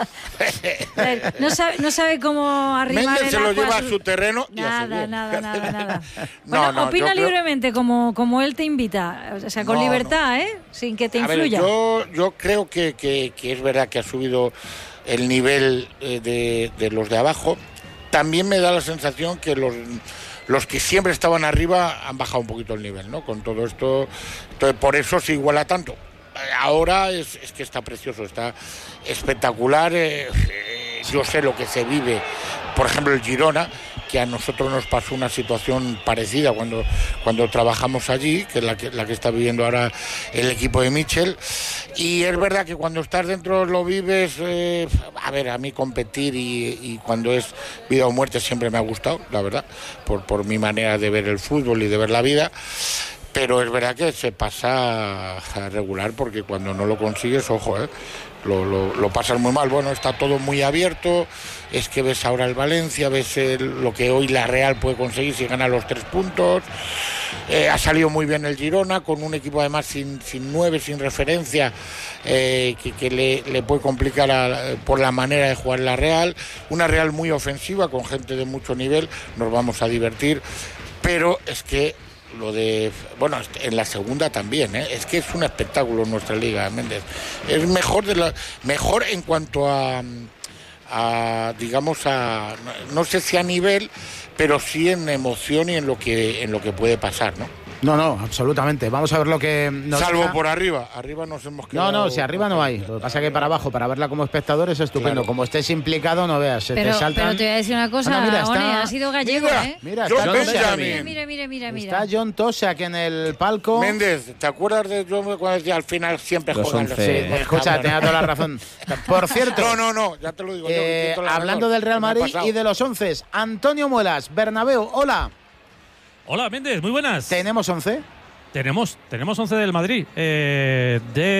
no, sabe, no sabe cómo arrimar Méndez el se lo agua lleva a su... a su terreno y nada, a su bien. nada, nada, nada. no, bueno, no, opina creo... libremente, como, como él te invita. O sea, con no, libertad, no. ¿eh? Sin que te a influya. Ver, yo, yo creo que, que, que es verdad que ha subido el nivel eh, de, de los de abajo. También me da la sensación que los, los que siempre estaban arriba han bajado un poquito el nivel, ¿no? Con todo esto, entonces por eso se iguala tanto. Ahora es, es que está precioso, está espectacular. Eh, eh, yo sé lo que se vive, por ejemplo, el Girona, que a nosotros nos pasó una situación parecida cuando, cuando trabajamos allí, que es la que, la que está viviendo ahora el equipo de Michel. Y es verdad que cuando estás dentro lo vives, eh, a ver, a mí competir y, y cuando es vida o muerte siempre me ha gustado, la verdad, por, por mi manera de ver el fútbol y de ver la vida. Pero es verdad que se pasa a regular, porque cuando no lo consigues, ojo, eh, lo, lo, lo pasas muy mal. Bueno, está todo muy abierto, es que ves ahora el Valencia, ves el, lo que hoy la Real puede conseguir si gana los tres puntos. Eh, ha salido muy bien el Girona, con un equipo además sin, sin nueve, sin referencia, eh, que, que le, le puede complicar a, por la manera de jugar la Real. Una Real muy ofensiva, con gente de mucho nivel, nos vamos a divertir, pero es que lo de, bueno, en la segunda también, ¿eh? Es que es un espectáculo nuestra liga, Méndez. Es mejor de la, mejor en cuanto a, a digamos a, no sé si a nivel, pero sí en emoción y en lo que en lo que puede pasar, ¿no? No, no, absolutamente. Vamos a ver lo que nos Salvo deja. por arriba. Arriba nos hemos quedado. No, no, si arriba no hay. Lo que pasa es que para abajo, para verla como espectador es estupendo. Claro. Como estés implicado, no veas. Se Pero, te saltan. pero te voy a decir una cosa, Bueno, mira, está- One, ha sido gallego, Mira, ¿eh? Mira, John está Benjamin. Mira, mira, mira, mira, mira. Está John Tosak en el palco. Méndez, ¿te acuerdas de yo cuando decía al final siempre Los juegan once. Sí, los escucha, cabrones? tenía toda la razón. Por cierto, No, no, no, ya te lo digo yo. eh, que siento la hablando razón. del Real Me ha Madrid pasado. y de los once, Antonio Muelas, Bernabéu, hola. Hola, Méndez, muy buenas. ¿Tenemos once? Tenemos, tenemos once del Madrid. Eh,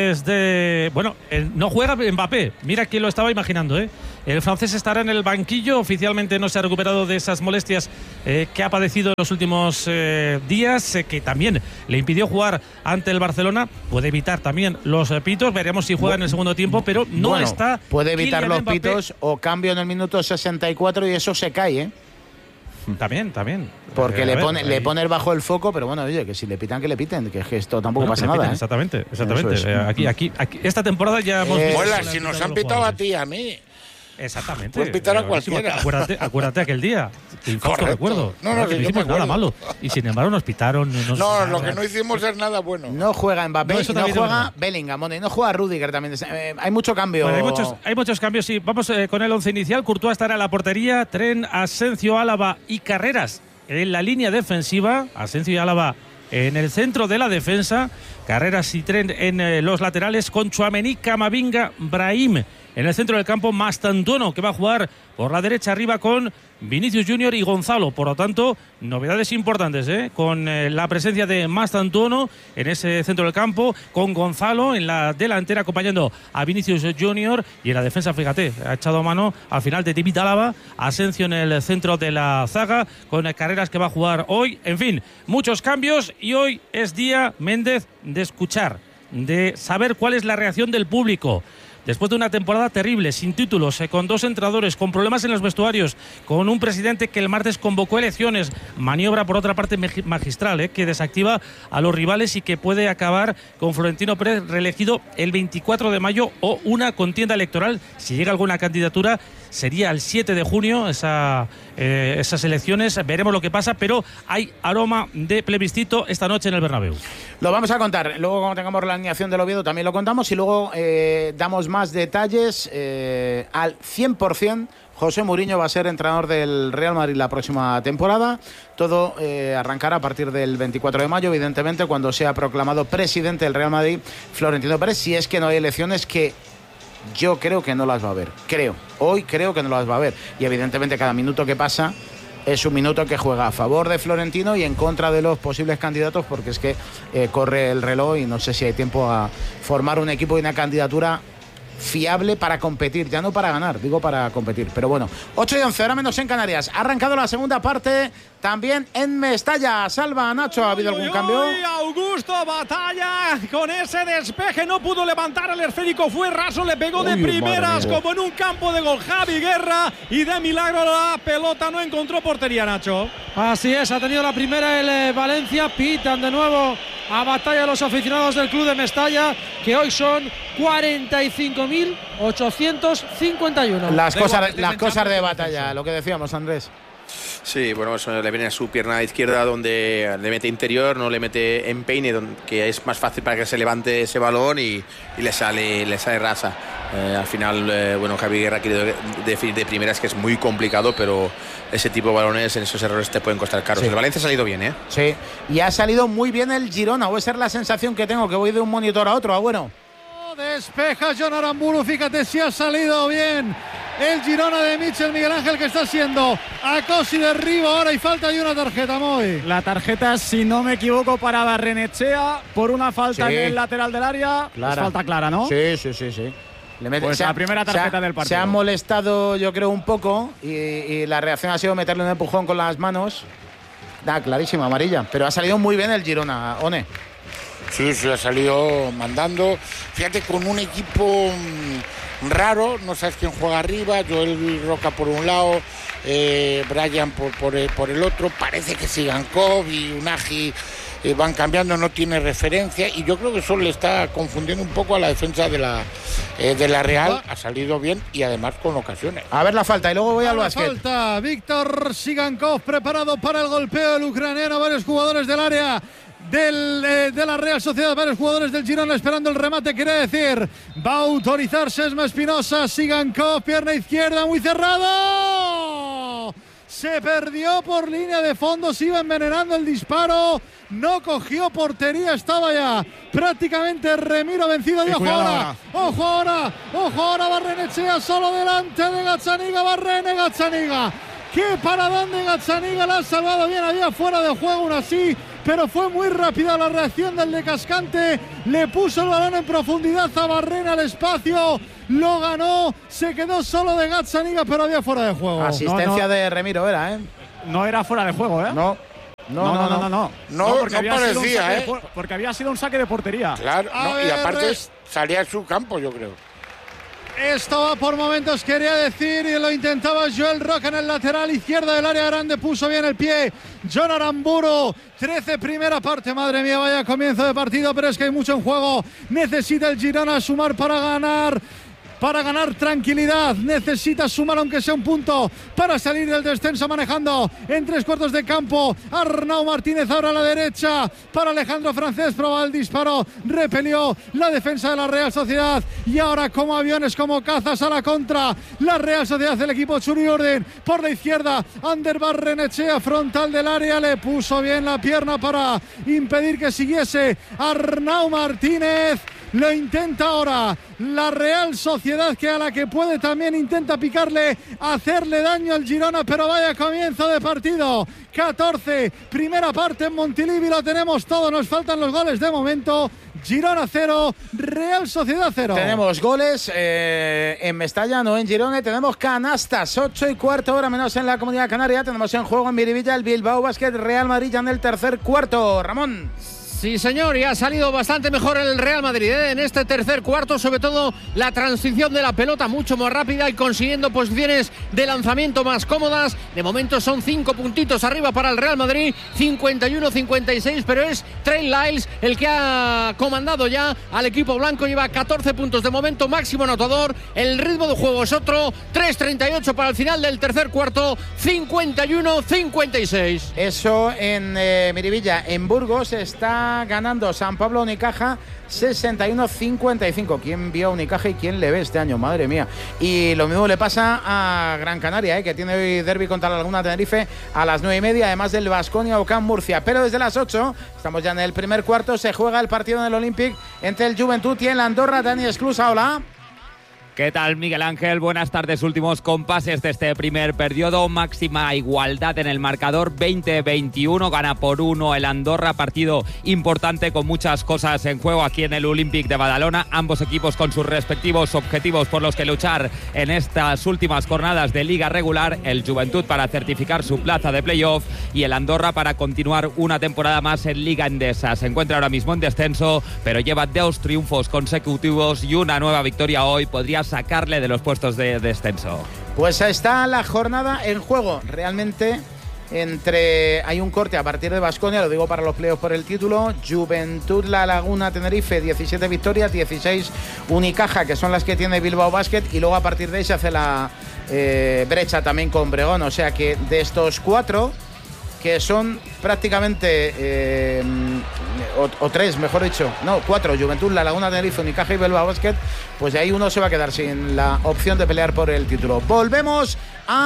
desde. Bueno, el- no juega Mbappé. Mira quién lo estaba imaginando, ¿eh? El francés estará en el banquillo. Oficialmente no se ha recuperado de esas molestias eh, que ha padecido en los últimos eh, días, eh, que también le impidió jugar ante el Barcelona. Puede evitar también los eh, pitos. Veremos si juega en el segundo tiempo, pero no Bueno, está. Puede evitar Kylian los Mbappé. pitos o cambio en el minuto sesenta y cuatro y eso se cae, ¿eh? También, también. Porque Eh, le a ver, pone, ahí- le pone bajo el foco, pero bueno, oye, que si le pitan, que le piten, que es que esto tampoco Bueno, pasa que le nada. piten, ¿eh? Exactamente, exactamente. Eso es. Eh, aquí, aquí, aquí, esta temporada ya hemos Eh, visto. Muela, que le si han nos pitado han los pitado a jugadores. ti y a mí. Exactamente. Puedes pitar a Eh, buenísimo. cualquiera. Acuérdate, acuérdate aquel día. Te infausto Correcto. recuerdo. No, no, Claro, que sí, no yo hicimos me nada acuerdo. malo. Y sin embargo nos pitaron. nos- No, lo que no hicimos es nada bueno. No juega Mbappé, No, no, eso también es juega verdad. Bellingham, bueno, y no juega Rudiger también. Eh, hay mucho cambio. Bueno, hay, muchos, hay muchos cambios, sí. Vamos eh, con el once inicial. Courtois estará en la portería. Tren, Asensio, Álava y Carreras en la línea defensiva. Asensio y Álava en el centro de la defensa. Carreras y Tren en eh, los laterales. Con Tchouaméni, Camavinga, Brahim en el centro del campo. Mastantuono, que va a jugar por la derecha arriba con Vinicius Junior y Gonzalo. Por lo tanto, novedades importantes, ¿eh? Con eh, la presencia de Mastantuono en ese centro del campo, con Gonzalo en la delantera acompañando a Vinicius Junior y en la defensa, fíjate, ha echado mano al final de David Álava, Asensio en el centro de la zaga, con Carreras que va a jugar hoy. En fin, muchos cambios y hoy es día, Méndez, de escuchar, de saber cuál es la reacción del público. Después de una temporada terrible, sin títulos, eh, con dos entrenadores, con problemas en los vestuarios, con un presidente que el martes convocó elecciones, maniobra por otra parte magistral, eh, que desactiva a los rivales y que puede acabar con Florentino Pérez reelegido el veinticuatro de mayo o una contienda electoral, si llega alguna candidatura, sería el siete de junio esa, eh, esas elecciones. Veremos lo que pasa, pero hay aroma de plebiscito esta noche en el Bernabéu. Lo vamos a contar. Luego, cuando tengamos la alineación del Oviedo, también lo contamos y luego eh, damos más detalles. Eh, al cien por ciento, José Mourinho va a ser entrenador del Real Madrid la próxima temporada. Todo eh, arrancará a partir del veinticuatro de mayo, evidentemente, cuando sea proclamado presidente del Real Madrid Florentino Pérez, si es que no hay elecciones, que yo creo que no las va a haber. Creo. Hoy creo que no las va a haber. Y evidentemente cada minuto que pasa es un minuto que juega a favor de Florentino y en contra de los posibles candidatos, porque es que eh, corre el reloj y no sé si hay tiempo a formar un equipo y una candidatura fiable para competir, ya no para ganar, digo para competir. Pero bueno, ocho y once, ahora menos en Canarias. Ha arrancado la segunda parte también en Mestalla. Salva, Nacho, ¿ha habido algún Uy, cambio? uy, Augusto Batalla con ese despeje, no pudo levantar el esférico, fue raso, le pegó de Uy, primeras madre mía. como en un campo de gol Javi Guerra y de milagro la pelota no encontró portería, Nacho. Así es, ha tenido la primera el eh, Valencia, pitan de nuevo a batalla los aficionados del club de Mestalla, que hoy son cuarenta y cinco mil ochocientos cincuenta y uno. Las Da cosas, igual, las defensa, cosas de batalla, lo que decíamos, Andrés. Sí, bueno, eso le viene a su pierna izquierda donde le mete interior, no le mete empeine, donde, que es más fácil para que se levante ese balón y, y le sale le sale rasa. Eh, al final, eh, bueno, Javi Guerra ha querido definir de primeras, que es muy complicado, pero ese tipo de balones, en esos errores te pueden costar caros. Sí. El Valencia ha salido bien, ¿eh? Sí, y ha salido muy bien el Girona, o esa es la sensación que tengo, que voy de un monitor a otro. Ah, bueno. Despeja John Aramburu, fíjate si ha salido bien el Girona de Michel Miguel Ángel, que está haciendo acoso y derribo ahora y falta y una tarjeta, Moy. La tarjeta, si no me equivoco, para Barrenechea por una falta Sí. en el lateral del área. Clara. Es falta clara, ¿no? Sí, sí, sí, sí. Le mete- Pues se ha- la primera tarjeta se ha- del partido. Se ha molestado, yo creo, un poco y, y la reacción ha sido meterle un empujón con las manos. Da, clarísima, amarilla. Pero ha salido muy bien el Girona, One. Sí, sí, ha salido mandando. Fíjate, con un equipo mm, raro, no sabes quién juega arriba, Joel Roca por un lado, eh, Brian por, por, el, por el otro, parece que Sigankov y Unagi eh, van cambiando, no tiene referencia, y yo creo que eso le está confundiendo un poco a la defensa de la, eh, de la Real. Ha salido bien y además con ocasiones. A ver la falta y luego voy al La básquet. falta, Víctor Sigankov preparado para el golpeo del ucraniano, varios jugadores del área Del, eh, de la Real Sociedad, varios jugadores del Girona esperando el remate, quiere decir, va a autorizar Sesma Espinosa, Sigankov, pierna izquierda, muy cerrado, se perdió por línea de fondo, se iba envenenando el disparo, no cogió portería, estaba ya prácticamente Remiro vencido, y ojo ahora, ojo ahora, ojo ahora, Barrenechea solo delante de Gazzaniga, Barrene, Gazzaniga, qué paradón de Gazzaniga, la ha salvado bien, había fuera de juego aún así, pero fue muy rápida la reacción del de Cascante, le puso el balón en profundidad a Barrena al espacio, lo ganó, se quedó solo de Gazzaniga, pero había fuera de juego. Asistencia no, no, de Remiro era, ¿eh? No era fuera de juego, ¿eh? No. No, no, no, no, no, no, no, porque, no había parecía, sido ¿eh? De, porque había sido un saque de portería. Claro, no, y aparte salía en su campo, yo creo. Esto por momentos quería decir y lo intentaba Joel Roca en el lateral izquierdo del área grande, puso bien el pie John Aramburu. trece primera parte, madre mía, vaya comienzo de partido, pero es que hay mucho en juego. Necesita el Girona sumar para ganar. Para ganar tranquilidad, necesita sumar aunque sea un punto para salir del descenso, manejando en tres cuartos de campo. Arnau Martínez ahora a la derecha para Alejandro Francés, probaba el disparo, repelió la defensa de la Real Sociedad y ahora como aviones, como cazas a la contra, la Real Sociedad, el equipo Churi Orden por la izquierda, Ander Barrenechea frontal del área, le puso bien la pierna para impedir que siguiese Arnau Martínez. Lo intenta ahora la Real Sociedad, que a la que puede también intenta picarle, hacerle daño al Girona, pero vaya comienzo de partido. catorce, primera parte en Montilivi, lo tenemos todo, nos faltan los goles de momento. Girona cero, Real Sociedad cero. Tenemos goles eh, en Mestalla, no en Girona, tenemos canastas, ocho y cuarto, hora menos en la Comunidad Canaria. Tenemos en juego en Miribilla el Bilbao Basket Real Madrid ya en el tercer cuarto. Ramón. Sí, señor, y ha salido bastante mejor el Real Madrid ¿eh? en este tercer cuarto, sobre todo la transición de la pelota mucho más rápida y consiguiendo posiciones de lanzamiento más cómodas. De momento son cinco puntitos arriba para el Real Madrid, cincuenta y uno cincuenta y seis, pero es Trey Lyles el que ha comandado ya al equipo blanco, lleva catorce puntos de momento, máximo anotador. El ritmo de juego es otro, tres treinta y ocho para el final del tercer cuarto, cincuenta y uno cincuenta y seis. Eso en eh, Miribilla. En Burgos está ganando San Pablo Unicaja sesenta y uno cincuenta y cinco. ¿Quién vio a Unicaja y quién le ve este año? Madre mía. Y lo mismo le pasa a Gran Canaria, ¿eh? que tiene hoy derbi contra la Laguna Tenerife a las nueve y media, además del Baskonia Ocán Murcia. Pero desde las ocho, estamos ya en el primer cuarto, se juega el partido en el Olympic entre el Joventut y el Andorra. Dani Esclusa, hola. ¿Qué tal, Miguel Ángel? Buenas tardes. Últimos compases de este primer periodo. Máxima igualdad en el marcador. veinte veintiuno. Gana por uno el Andorra. Partido importante con muchas cosas en juego aquí en el Olympic de Badalona. Ambos equipos con sus respectivos objetivos por los que luchar en estas últimas jornadas de liga regular. El Joventut para certificar su plaza de playoff y el Andorra para continuar una temporada más en Liga Endesa. Se encuentra ahora mismo en descenso, pero lleva dos triunfos consecutivos y una nueva victoria hoy. Podría sacarle de los puestos de descenso. Pues está la jornada en juego. Realmente entre hay un corte a partir de Baskonia, lo digo para los playoffs por el título. Joventut La Laguna Tenerife, diecisiete victorias, dieciséis Unicaja, que son las que tiene Bilbao Basket, y luego a partir de ahí se hace la eh, brecha también con Bregón. O sea que de estos cuatro, que son prácticamente eh, o, o tres, mejor dicho, no, cuatro, Joventut, La Laguna Tenerife, Unicaja y Bilbao Basket, pues de ahí uno se va a quedar sin la opción de pelear por el título. Volvemos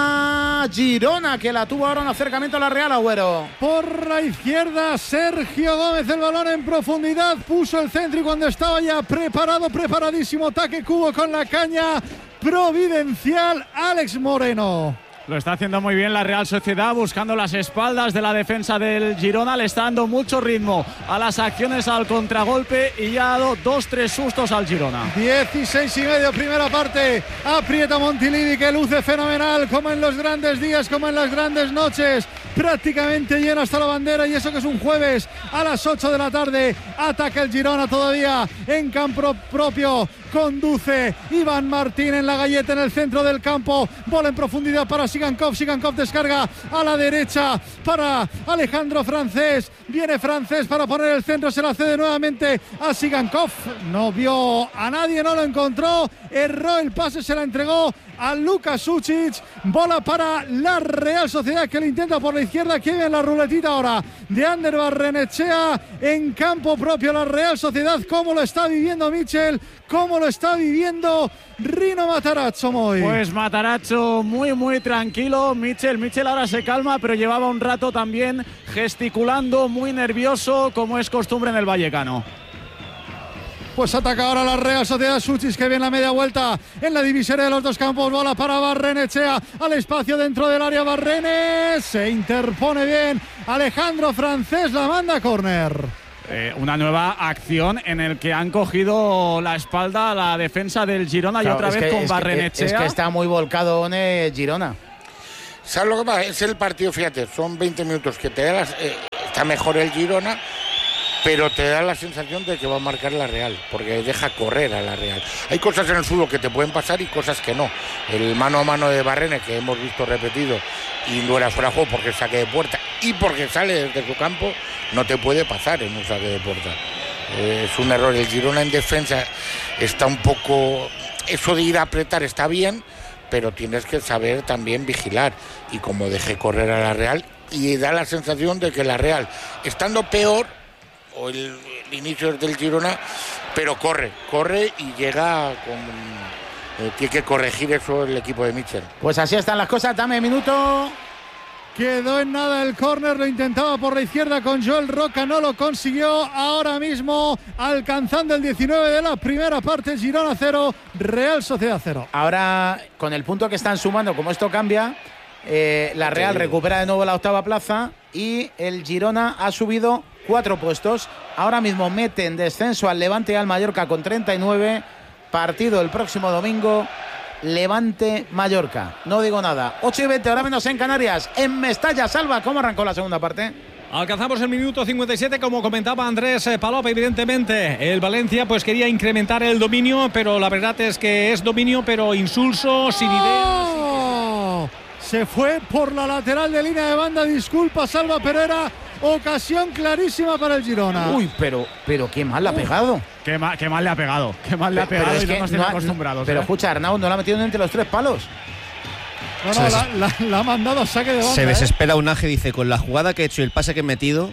a Girona, que la tuvo ahora un acercamiento a la Real, Agüero. Por la izquierda, Sergio Gómez, el balón en profundidad, puso el centro y cuando estaba ya preparado, preparadísimo, ataque cubo con la caña providencial, Alex Moreno. Lo está haciendo muy bien la Real Sociedad, buscando las espaldas de la defensa del Girona. Le está dando mucho ritmo a las acciones, al contragolpe, y ya ha dado dos, tres sustos al Girona. dieciséis y medio, primera parte. Aprieta Montilivi, que luce fenomenal, como en los grandes días, como en las grandes noches. Prácticamente lleno hasta la bandera, y eso que es un jueves a las ocho de la tarde. Ataca el Girona todavía en campo propio. conduce Iván Martín en la galleta en el centro del campo, bola en profundidad para Sigankov, Sigankov descarga a la derecha para Alejandro Francés, viene Francés para poner el centro, se la cede nuevamente a Sigankov, no vio a nadie, no lo encontró, erró el pase, se la entregó a Luka Sucic, bola para la Real Sociedad que lo intenta por la izquierda, aquí viene la ruletita ahora de Ander Barrenechea en campo propio, la Real Sociedad, cómo lo está viviendo Michel, cómo lo está viviendo Rino Matarazzo. Muy. Pues Matarazzo muy muy tranquilo, Michel, Michel ahora se calma, pero llevaba un rato también gesticulando, muy nervioso, como es costumbre en el Vallecano. Pues ataca ahora la Real Sociedad, Suchis que viene la media vuelta en la divisoria de los dos campos, bola para Barrenechea, al espacio dentro del área, Barrenes se interpone bien, Alejandro Francés la manda a córner. Eh, una nueva acción en el que han cogido la espalda a la defensa del Girona, claro, y otra vez que, con es Barrenechea. Que, es que está muy volcado eh, Girona. ¿Sabes lo que pasa? Es el partido, fíjate, son veinte minutos que te da las, eh, está mejor el Girona, pero te da la sensación de que va a marcar la Real, porque deja correr a la Real. Hay cosas en el suelo que te pueden pasar y cosas que no. El mano a mano de Barrene, que hemos visto repetido, y no era fuera de juego porque saque de puerta y porque sale desde su campo, no te puede pasar en un saque de puerta. Eh, es un error. El Girona en defensa está un poco... Eso de ir a apretar está bien, pero tienes que saber también vigilar. Y como deje correr a la Real, y da la sensación de que la Real, estando peor, o el, el inicio del Girona, pero corre, corre y llega con... Eh, tiene que corregir eso el equipo de Michel. Pues así están las cosas, dame minuto. Quedó en nada el córner, lo intentaba por la izquierda con Joel Roca, no lo consiguió. Ahora mismo alcanzando el diecinueve de la primera parte, Girona cero, Real Sociedad cero. Ahora con el punto que están sumando, como esto cambia, eh, la Real recupera de nuevo la octava plaza y el Girona ha subido cuatro puestos. Ahora mismo mete en descenso al Levante y al Mallorca con treinta y nueve. Partido el próximo domingo, Levante-Mallorca. No digo nada. ocho y veinte, ahora menos en Canarias. En Mestalla, Salva, ¿cómo arrancó la segunda parte? Alcanzamos el minuto cincuenta y siete, como comentaba Andrés Palop. Evidentemente el Valencia pues quería incrementar el dominio, pero la verdad es que es dominio pero insulso, sin ¡Oh! ideas. Se fue por la lateral de línea de banda, disculpa Salva Pereira. Ocasión clarísima para el Girona. Uy, pero, pero qué mal le ha pegado. Qué mal, qué mal le ha pegado. Qué mal le ha pegado, es y que no nos tiene no, acostumbrados. Pero ¿eh? escucha, Arnau no la ha metido entre los tres palos. No, no, la, la, la ha mandado a saque de banda. Se desespera ¿eh? Unaje, dice, con la jugada que he hecho y el pase que he metido.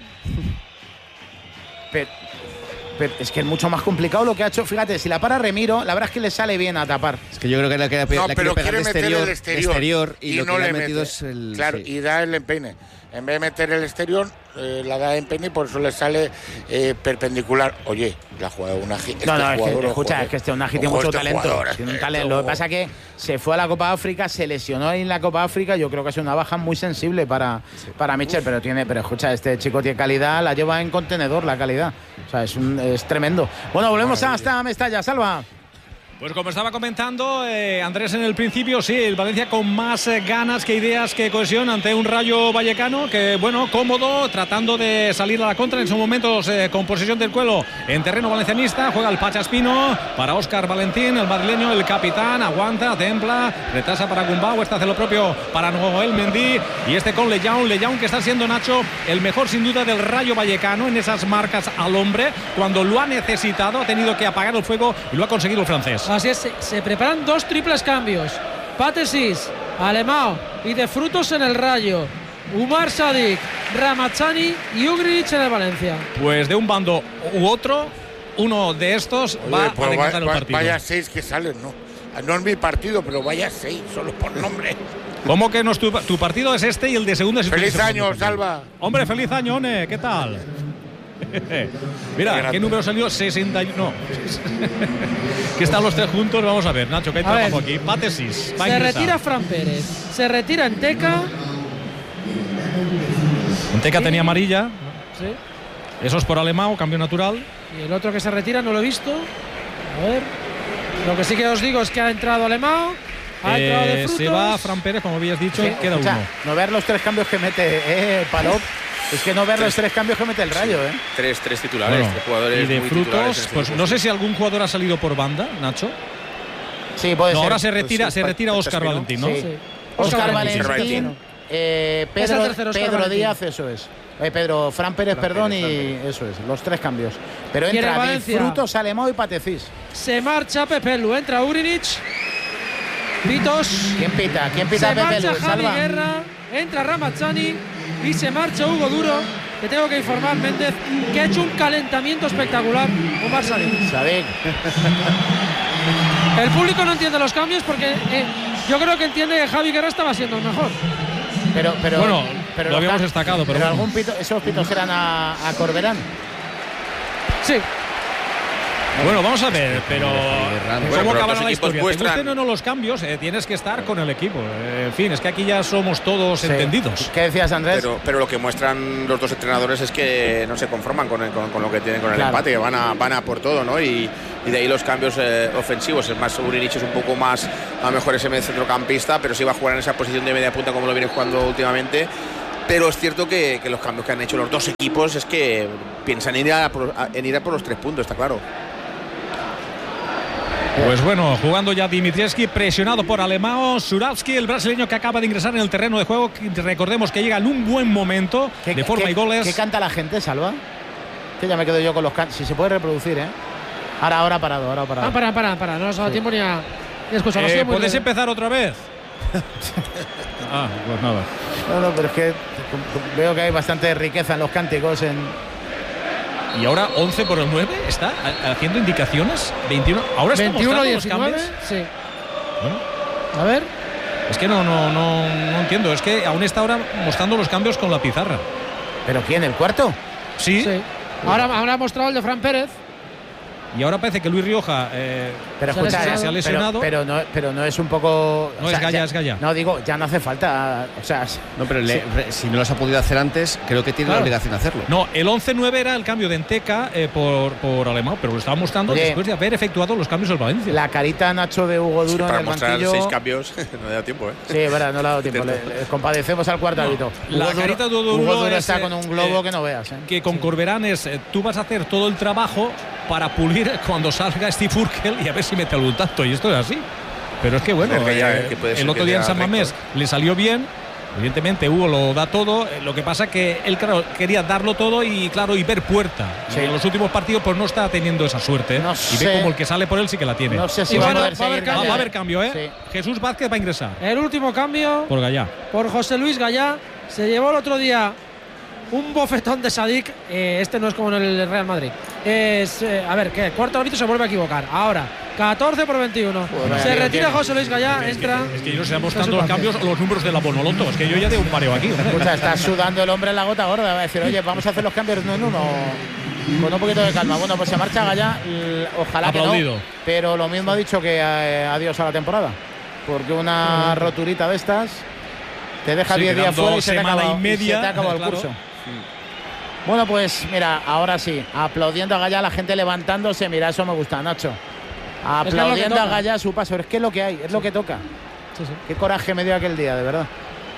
Pero, pero es que es mucho más complicado lo que ha hecho. Fíjate, si la para Remiro, la verdad es que le sale bien a tapar. Es que yo creo que la quiere no, la pero pegar quiere de meter exterior, el exterior, exterior y, y lo no que le le ha metido mete. es el... Claro, sí. y da el empeine. En vez de meter el exterior, eh, la da en empeine y por eso le sale eh, perpendicular. Oye, la jugada de Unagi. Este no, no, jugador, es que, escucha, ojo, es que este Unagi tiene ojo, mucho este talento. Jugador, Tiene un eh, talento. Lo que pasa es que se fue a la Copa África, se lesionó en la Copa África. Yo creo que es una baja muy sensible para, sí. para Michel, pero tiene, pero escucha, este chico tiene calidad, la lleva en contenedor la calidad. O sea, es, un, es tremendo. Bueno, volvemos hasta Mestalla, Salva. Pues como estaba comentando eh, Andrés en el principio, sí, el Valencia con más eh, ganas que ideas que cohesión ante un Rayo Vallecano que, bueno, cómodo, tratando de salir a la contra en esos momentos eh, con posesión del cuelo en terreno valencianista. Juega el Pachaspino para Óscar Valentín, el madrileño, el capitán, aguanta, templa, retrasa para Gumbau, este hace lo propio para Noel Mendy y este con Lejaun, Lejaun que está siendo, Nacho, el mejor sin duda del Rayo Vallecano en esas marcas al hombre, cuando lo ha necesitado, ha tenido que apagar el fuego y lo ha conseguido el francés. Así es, se, se preparan dos triples cambios. Patesis, Alemão y de frutos en el Rayo. Umar Sadik, Ramazani y Ugric en el Valencia. Pues de un bando u otro, uno de estos Oye, va a decantar el partido. Vaya seis que salen, ¿no? No es mi partido, pero vaya seis, solo por nombre. ¿Cómo que no es tu, tu partido es este y el de segunda es Feliz el año, Salva. Hombre, feliz año, One, ¿qué tal? Mira, ¿qué número salió? sesenta y uno. Que están los tres juntos, vamos a ver, Nacho, que hay a trabajo ver. Aquí. Patesis. Se retira Fran Pérez, se retira Enteca. Enteca ¿Sí? tenía amarilla. Sí. Eso es por Alemão, cambio natural. Y el otro que se retira no lo he visto. A ver. Lo que sí que os digo es que ha entrado Alemão. Ha eh, entrado de frutos. Se va Fran Pérez, como habías dicho, sí, queda o sea, uno. No ver los tres cambios que mete eh, Palop. Es que no ver los tres cambios que mete el Rayo, ¿eh? Tres, tres titulares, Bueno, tres jugadores y de muy frutos, titulares en este pues equipo. no sé si algún jugador ha salido por banda, Nacho. Sí, puede no, ser. ahora se retira, Pues se sí, retira Pa- Óscar Pachaspino. Valentín, ¿no? Sí. Sí. Óscar Óscar Valentín, Valentín. eh, Es el Pedro, tercero, Óscar Pedro Valentín. Díaz, eso es. Eh, Pedro, Fran Pérez, Fran perdón, Pérez, y Fran eso es, los tres cambios. Pero Quiere entra Di Valencia. Frutos, Alemão y Patecís. Se marcha Pepe Lu, entra Ugrinic. Pitos. ¿Quién pita? ¿Quién pita Se Pepe marcha Lu? Javi Salva. Guerra, entra Ramazzani y se marcha Hugo Duro. Que tengo que informar, Méndez, que ha hecho un calentamiento espectacular con Sadik. Sadik. El público no entiende los cambios porque eh, yo creo que entiende que Javi Guerra estaba siendo el mejor. Pero, pero, Bueno, pero lo los habíamos ca- destacado, pero bueno. algún pito, esos pitos eran a, a Corberán. Sí. Bueno, vamos a ver, pero Bueno, ¿cómo pero acabará los la equipos historia? muestran- Te gusten o no los cambios, eh, tienes que estar con el equipo. Eh, en fin, es que aquí ya somos todos Sí. entendidos. ¿Qué decías, Andrés? Pero, pero lo que muestran los dos entrenadores es que no se conforman con, el- con, con lo que tienen con el Claro. empate, que van a, van a por todo, ¿no? Y, y de ahí los cambios eh, ofensivos. Es más, Ugrinic es un poco más, a lo mejor ese centrocampista, pero sí va a jugar en esa posición de media punta como lo viene jugando últimamente. Pero es cierto que, que los cambios que han hecho los dos equipos es que piensan en ir a por, a- en ir a por los tres puntos, está claro. Pues bueno, jugando ya Dimitrievski, presionado por Alemão, Surawski, el brasileño que acaba de ingresar en el terreno de juego. que Recordemos que llega en un buen momento de forma ¿Qué- y goles. ¿Qué canta la gente, Salva? Que ya me quedo yo con los cantos. Si se puede reproducir, ¿eh? Ahora, ahora parado, ahora parado. Ah, para, para, para. No nos ha dado Sí. tiempo ni a, ni a escuchar. Ha Eh, sido muy ¿Puedes breve. empezar otra vez? ah, pues nada. No, no, pero es que veo que hay bastante riqueza en los cánticos. En... Y ahora once por el nueve está ha- haciendo indicaciones. veintiuno. Ahora está veintiuno mostrando los diecinueve. cambios. Sí. Bueno, A ver. es que no, no, no, no entiendo. Es que aún está ahora mostrando los cambios con la pizarra. ¿Pero quién? ¿El cuarto? Sí. Sí. Ahora, ahora ha mostrado el de Fran Pérez. Y ahora parece que Luis Rioja eh, Pero se, escucha, se eh, ha pero- lesionado. Pero, no, pero no es un poco. No es Gaya, es Gaya. No, digo, ya no hace falta. O sea, No, pero le- re- si no los ha podido hacer antes, creo que tiene Claro. la obligación de hacerlo. No, el once nueve era el cambio de Enteca eh, por, por Alemão, pero lo estaba mostrando Oye, después de haber efectuado los cambios del Valencia. la carita Nacho de Hugo Sí, Duro para en el mostrar banquillo. seis cambios no da tiempo, ¿eh? Sí, es verdad, no le ha dado tiempo. Le, Intento. le compadecemos al cuarto árbitro. la Hugo Duro- carita de Hugo Hugo Duro Duro es, está eh, con un globo eh, que no veas. ¿eh? Que con Corberán es, eh, tú vas a hacer todo el trabajo para pulir cuando salga Steve Urkel y a ver si mete algún tanto. Y esto es así. Pero es que bueno, A ver, que ya, eh, eh, que puede el ser otro que día en sea San Mamés récord. le salió bien. Evidentemente Hugo lo da todo. eh, Lo que pasa que él claro, quería darlo todo y claro y ver puerta. Sí. Y en los últimos partidos pues no está teniendo esa suerte. ¿eh? No y sé. ve como el que sale por él sí que la tiene. No sé si Y va a bueno, poder va a haber seguir. Va, cambio. va a haber cambio, ¿eh? Sí. Jesús Vázquez va a ingresar El último cambio por Gallá. por José Luis Gallá. Se llevó el otro día un bofetón de Sadik. Eh, este no es como en el Real Madrid. Es, eh, a ver, ¿qué? Cuarto árbitro se vuelve a equivocar. Ahora, catorce por veintiuno. vaya se lío retira tiene. José Luis Gallá. Es que, entra. es que yo no sé mostrando Jesús los cambios, Vázquez. los números de la Bonoloto. Es que yo ya de un mareo aquí. hombre. Escucha, está sudando el hombre en la gota gorda. Va a decir, oye, vamos a hacer los cambios uno en uno. Con un poquito de calma. Bueno, pues se marcha Gallá. l- Ojalá Aplaudido. que no. Pero lo mismo ha dicho que eh, adiós a la temporada. Porque una roturita de estas te deja Sí, diez días quedando fuera y se te semana acaba, y media, se te acaba el claro. curso. Bueno, pues mira, ahora sí, aplaudiendo a Gallá, la gente levantándose. Mira, eso me gusta, Nacho. Es que es lo que Aplaudiendo a toca. Gallá a su paso. Es que es lo que hay, es lo que toca. Sí, sí. Qué coraje me dio aquel día, de verdad.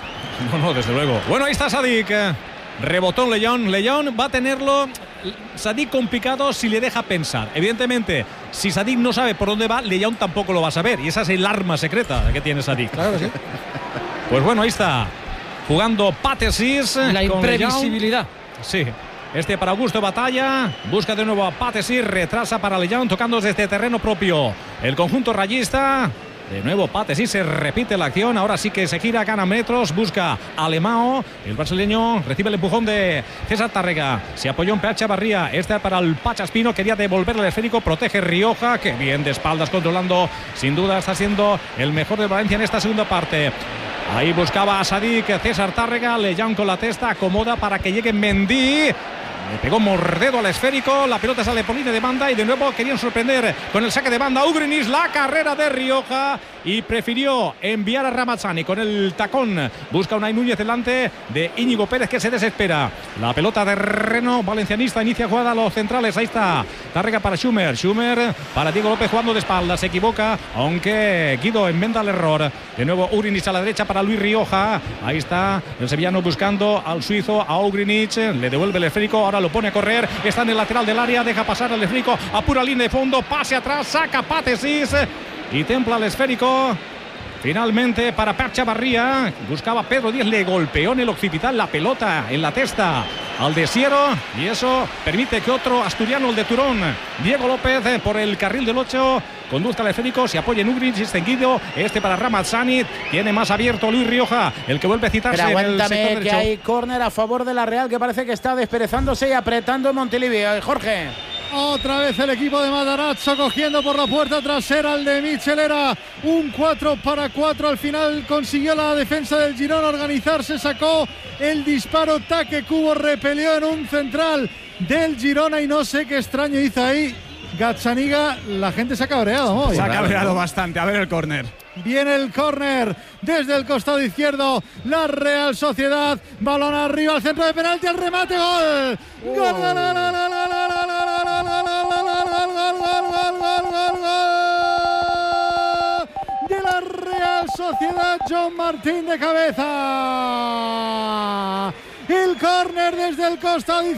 No, no, desde luego. Bueno, ahí está Sadik. eh. Rebotó en León. León va a tenerlo. Sadik complicado si le deja pensar. Evidentemente, si Sadik no sabe por dónde va, León tampoco lo va a saber. Y esa es el arma secreta que tiene Sadik. Claro que sí. Pues bueno, ahí está. Jugando Patesis. La con imprevisibilidad. León. Sí. Este para Augusto Batalla. Busca de nuevo a Patesis. Retrasa para León. Tocando desde terreno propio. El conjunto rayista. De nuevo Patesis, se repite la acción. Ahora sí que se gira, gana metros. Busca a Alemão. El brasileño recibe el empujón de César Tárrega. Se apoyó en P H Barría. Este para el Pachaspino. Quería devolverle el esférico. Protege Rioja. Que bien de espaldas controlando. Sin duda está siendo el mejor de Valencia en esta segunda parte. Ahí buscaba a Sadik, César Tárrega. León con la testa. Acomoda para que llegue Mendy. Le pegó mordedo al esférico, la pelota sale por línea de banda y de nuevo querían sorprender con el saque de banda Ugrinic, la carrera de Rioja y prefirió enviar a Ramazzani con el tacón. Busca Unai Núñez delante de Íñigo Pérez, que se desespera. La pelota de Reno, valencianista, inicia jugada a los centrales. Ahí está. Tarrega para Schumer. Schumer para Diego López jugando de espaldas. Se equivoca, aunque Guido enmenda el error. De nuevo Ugrinic a la derecha para Luis Rioja. Ahí está el sevillano buscando al suizo, a Ugrinic. Le devuelve el esférico. Ahora lo pone a correr. Está en el lateral del área. Deja pasar al esférico. A pura línea de fondo. Pase atrás. Saca Patesis. Y templa el esférico. Finalmente para Pep Chavarría. Buscaba Pedro Díez. Le golpeó en el occipital la pelota en la testa al Desiero. Y eso permite que otro asturiano, el de Turón, Diego López, por el carril del ocho, conduzca al esférico. Se apoya en Ugrinic. Extendido. Este para Ramazzani. Tiene más abierto Luis Rioja. El que vuelve a citarse. Pero en el sector aguántame que derecho. hay córner a favor de la Real, que parece que está desperezándose y apretando en Montilivi. Jorge. Otra vez el equipo de Matarazzo cogiendo por la puerta trasera al de Michel. Era un cuatro para cuatro. Al final consiguió la defensa del Girona organizarse. Sacó el disparo. Taque Cubo repelió en un central del Girona. Y no sé qué extraño hizo ahí Gazzaniga. La gente se ha cabreado hoy. Se ha cabreado bastante. A ver el córner. Viene el córner desde el costado izquierdo. La Real Sociedad. Balón arriba al centro de penalti. El remate. Gol. Gol, gol, gol, gol, gol, gol, de la Real Sociedad. John Martín de cabeza. El córner desde el costado izquierdo.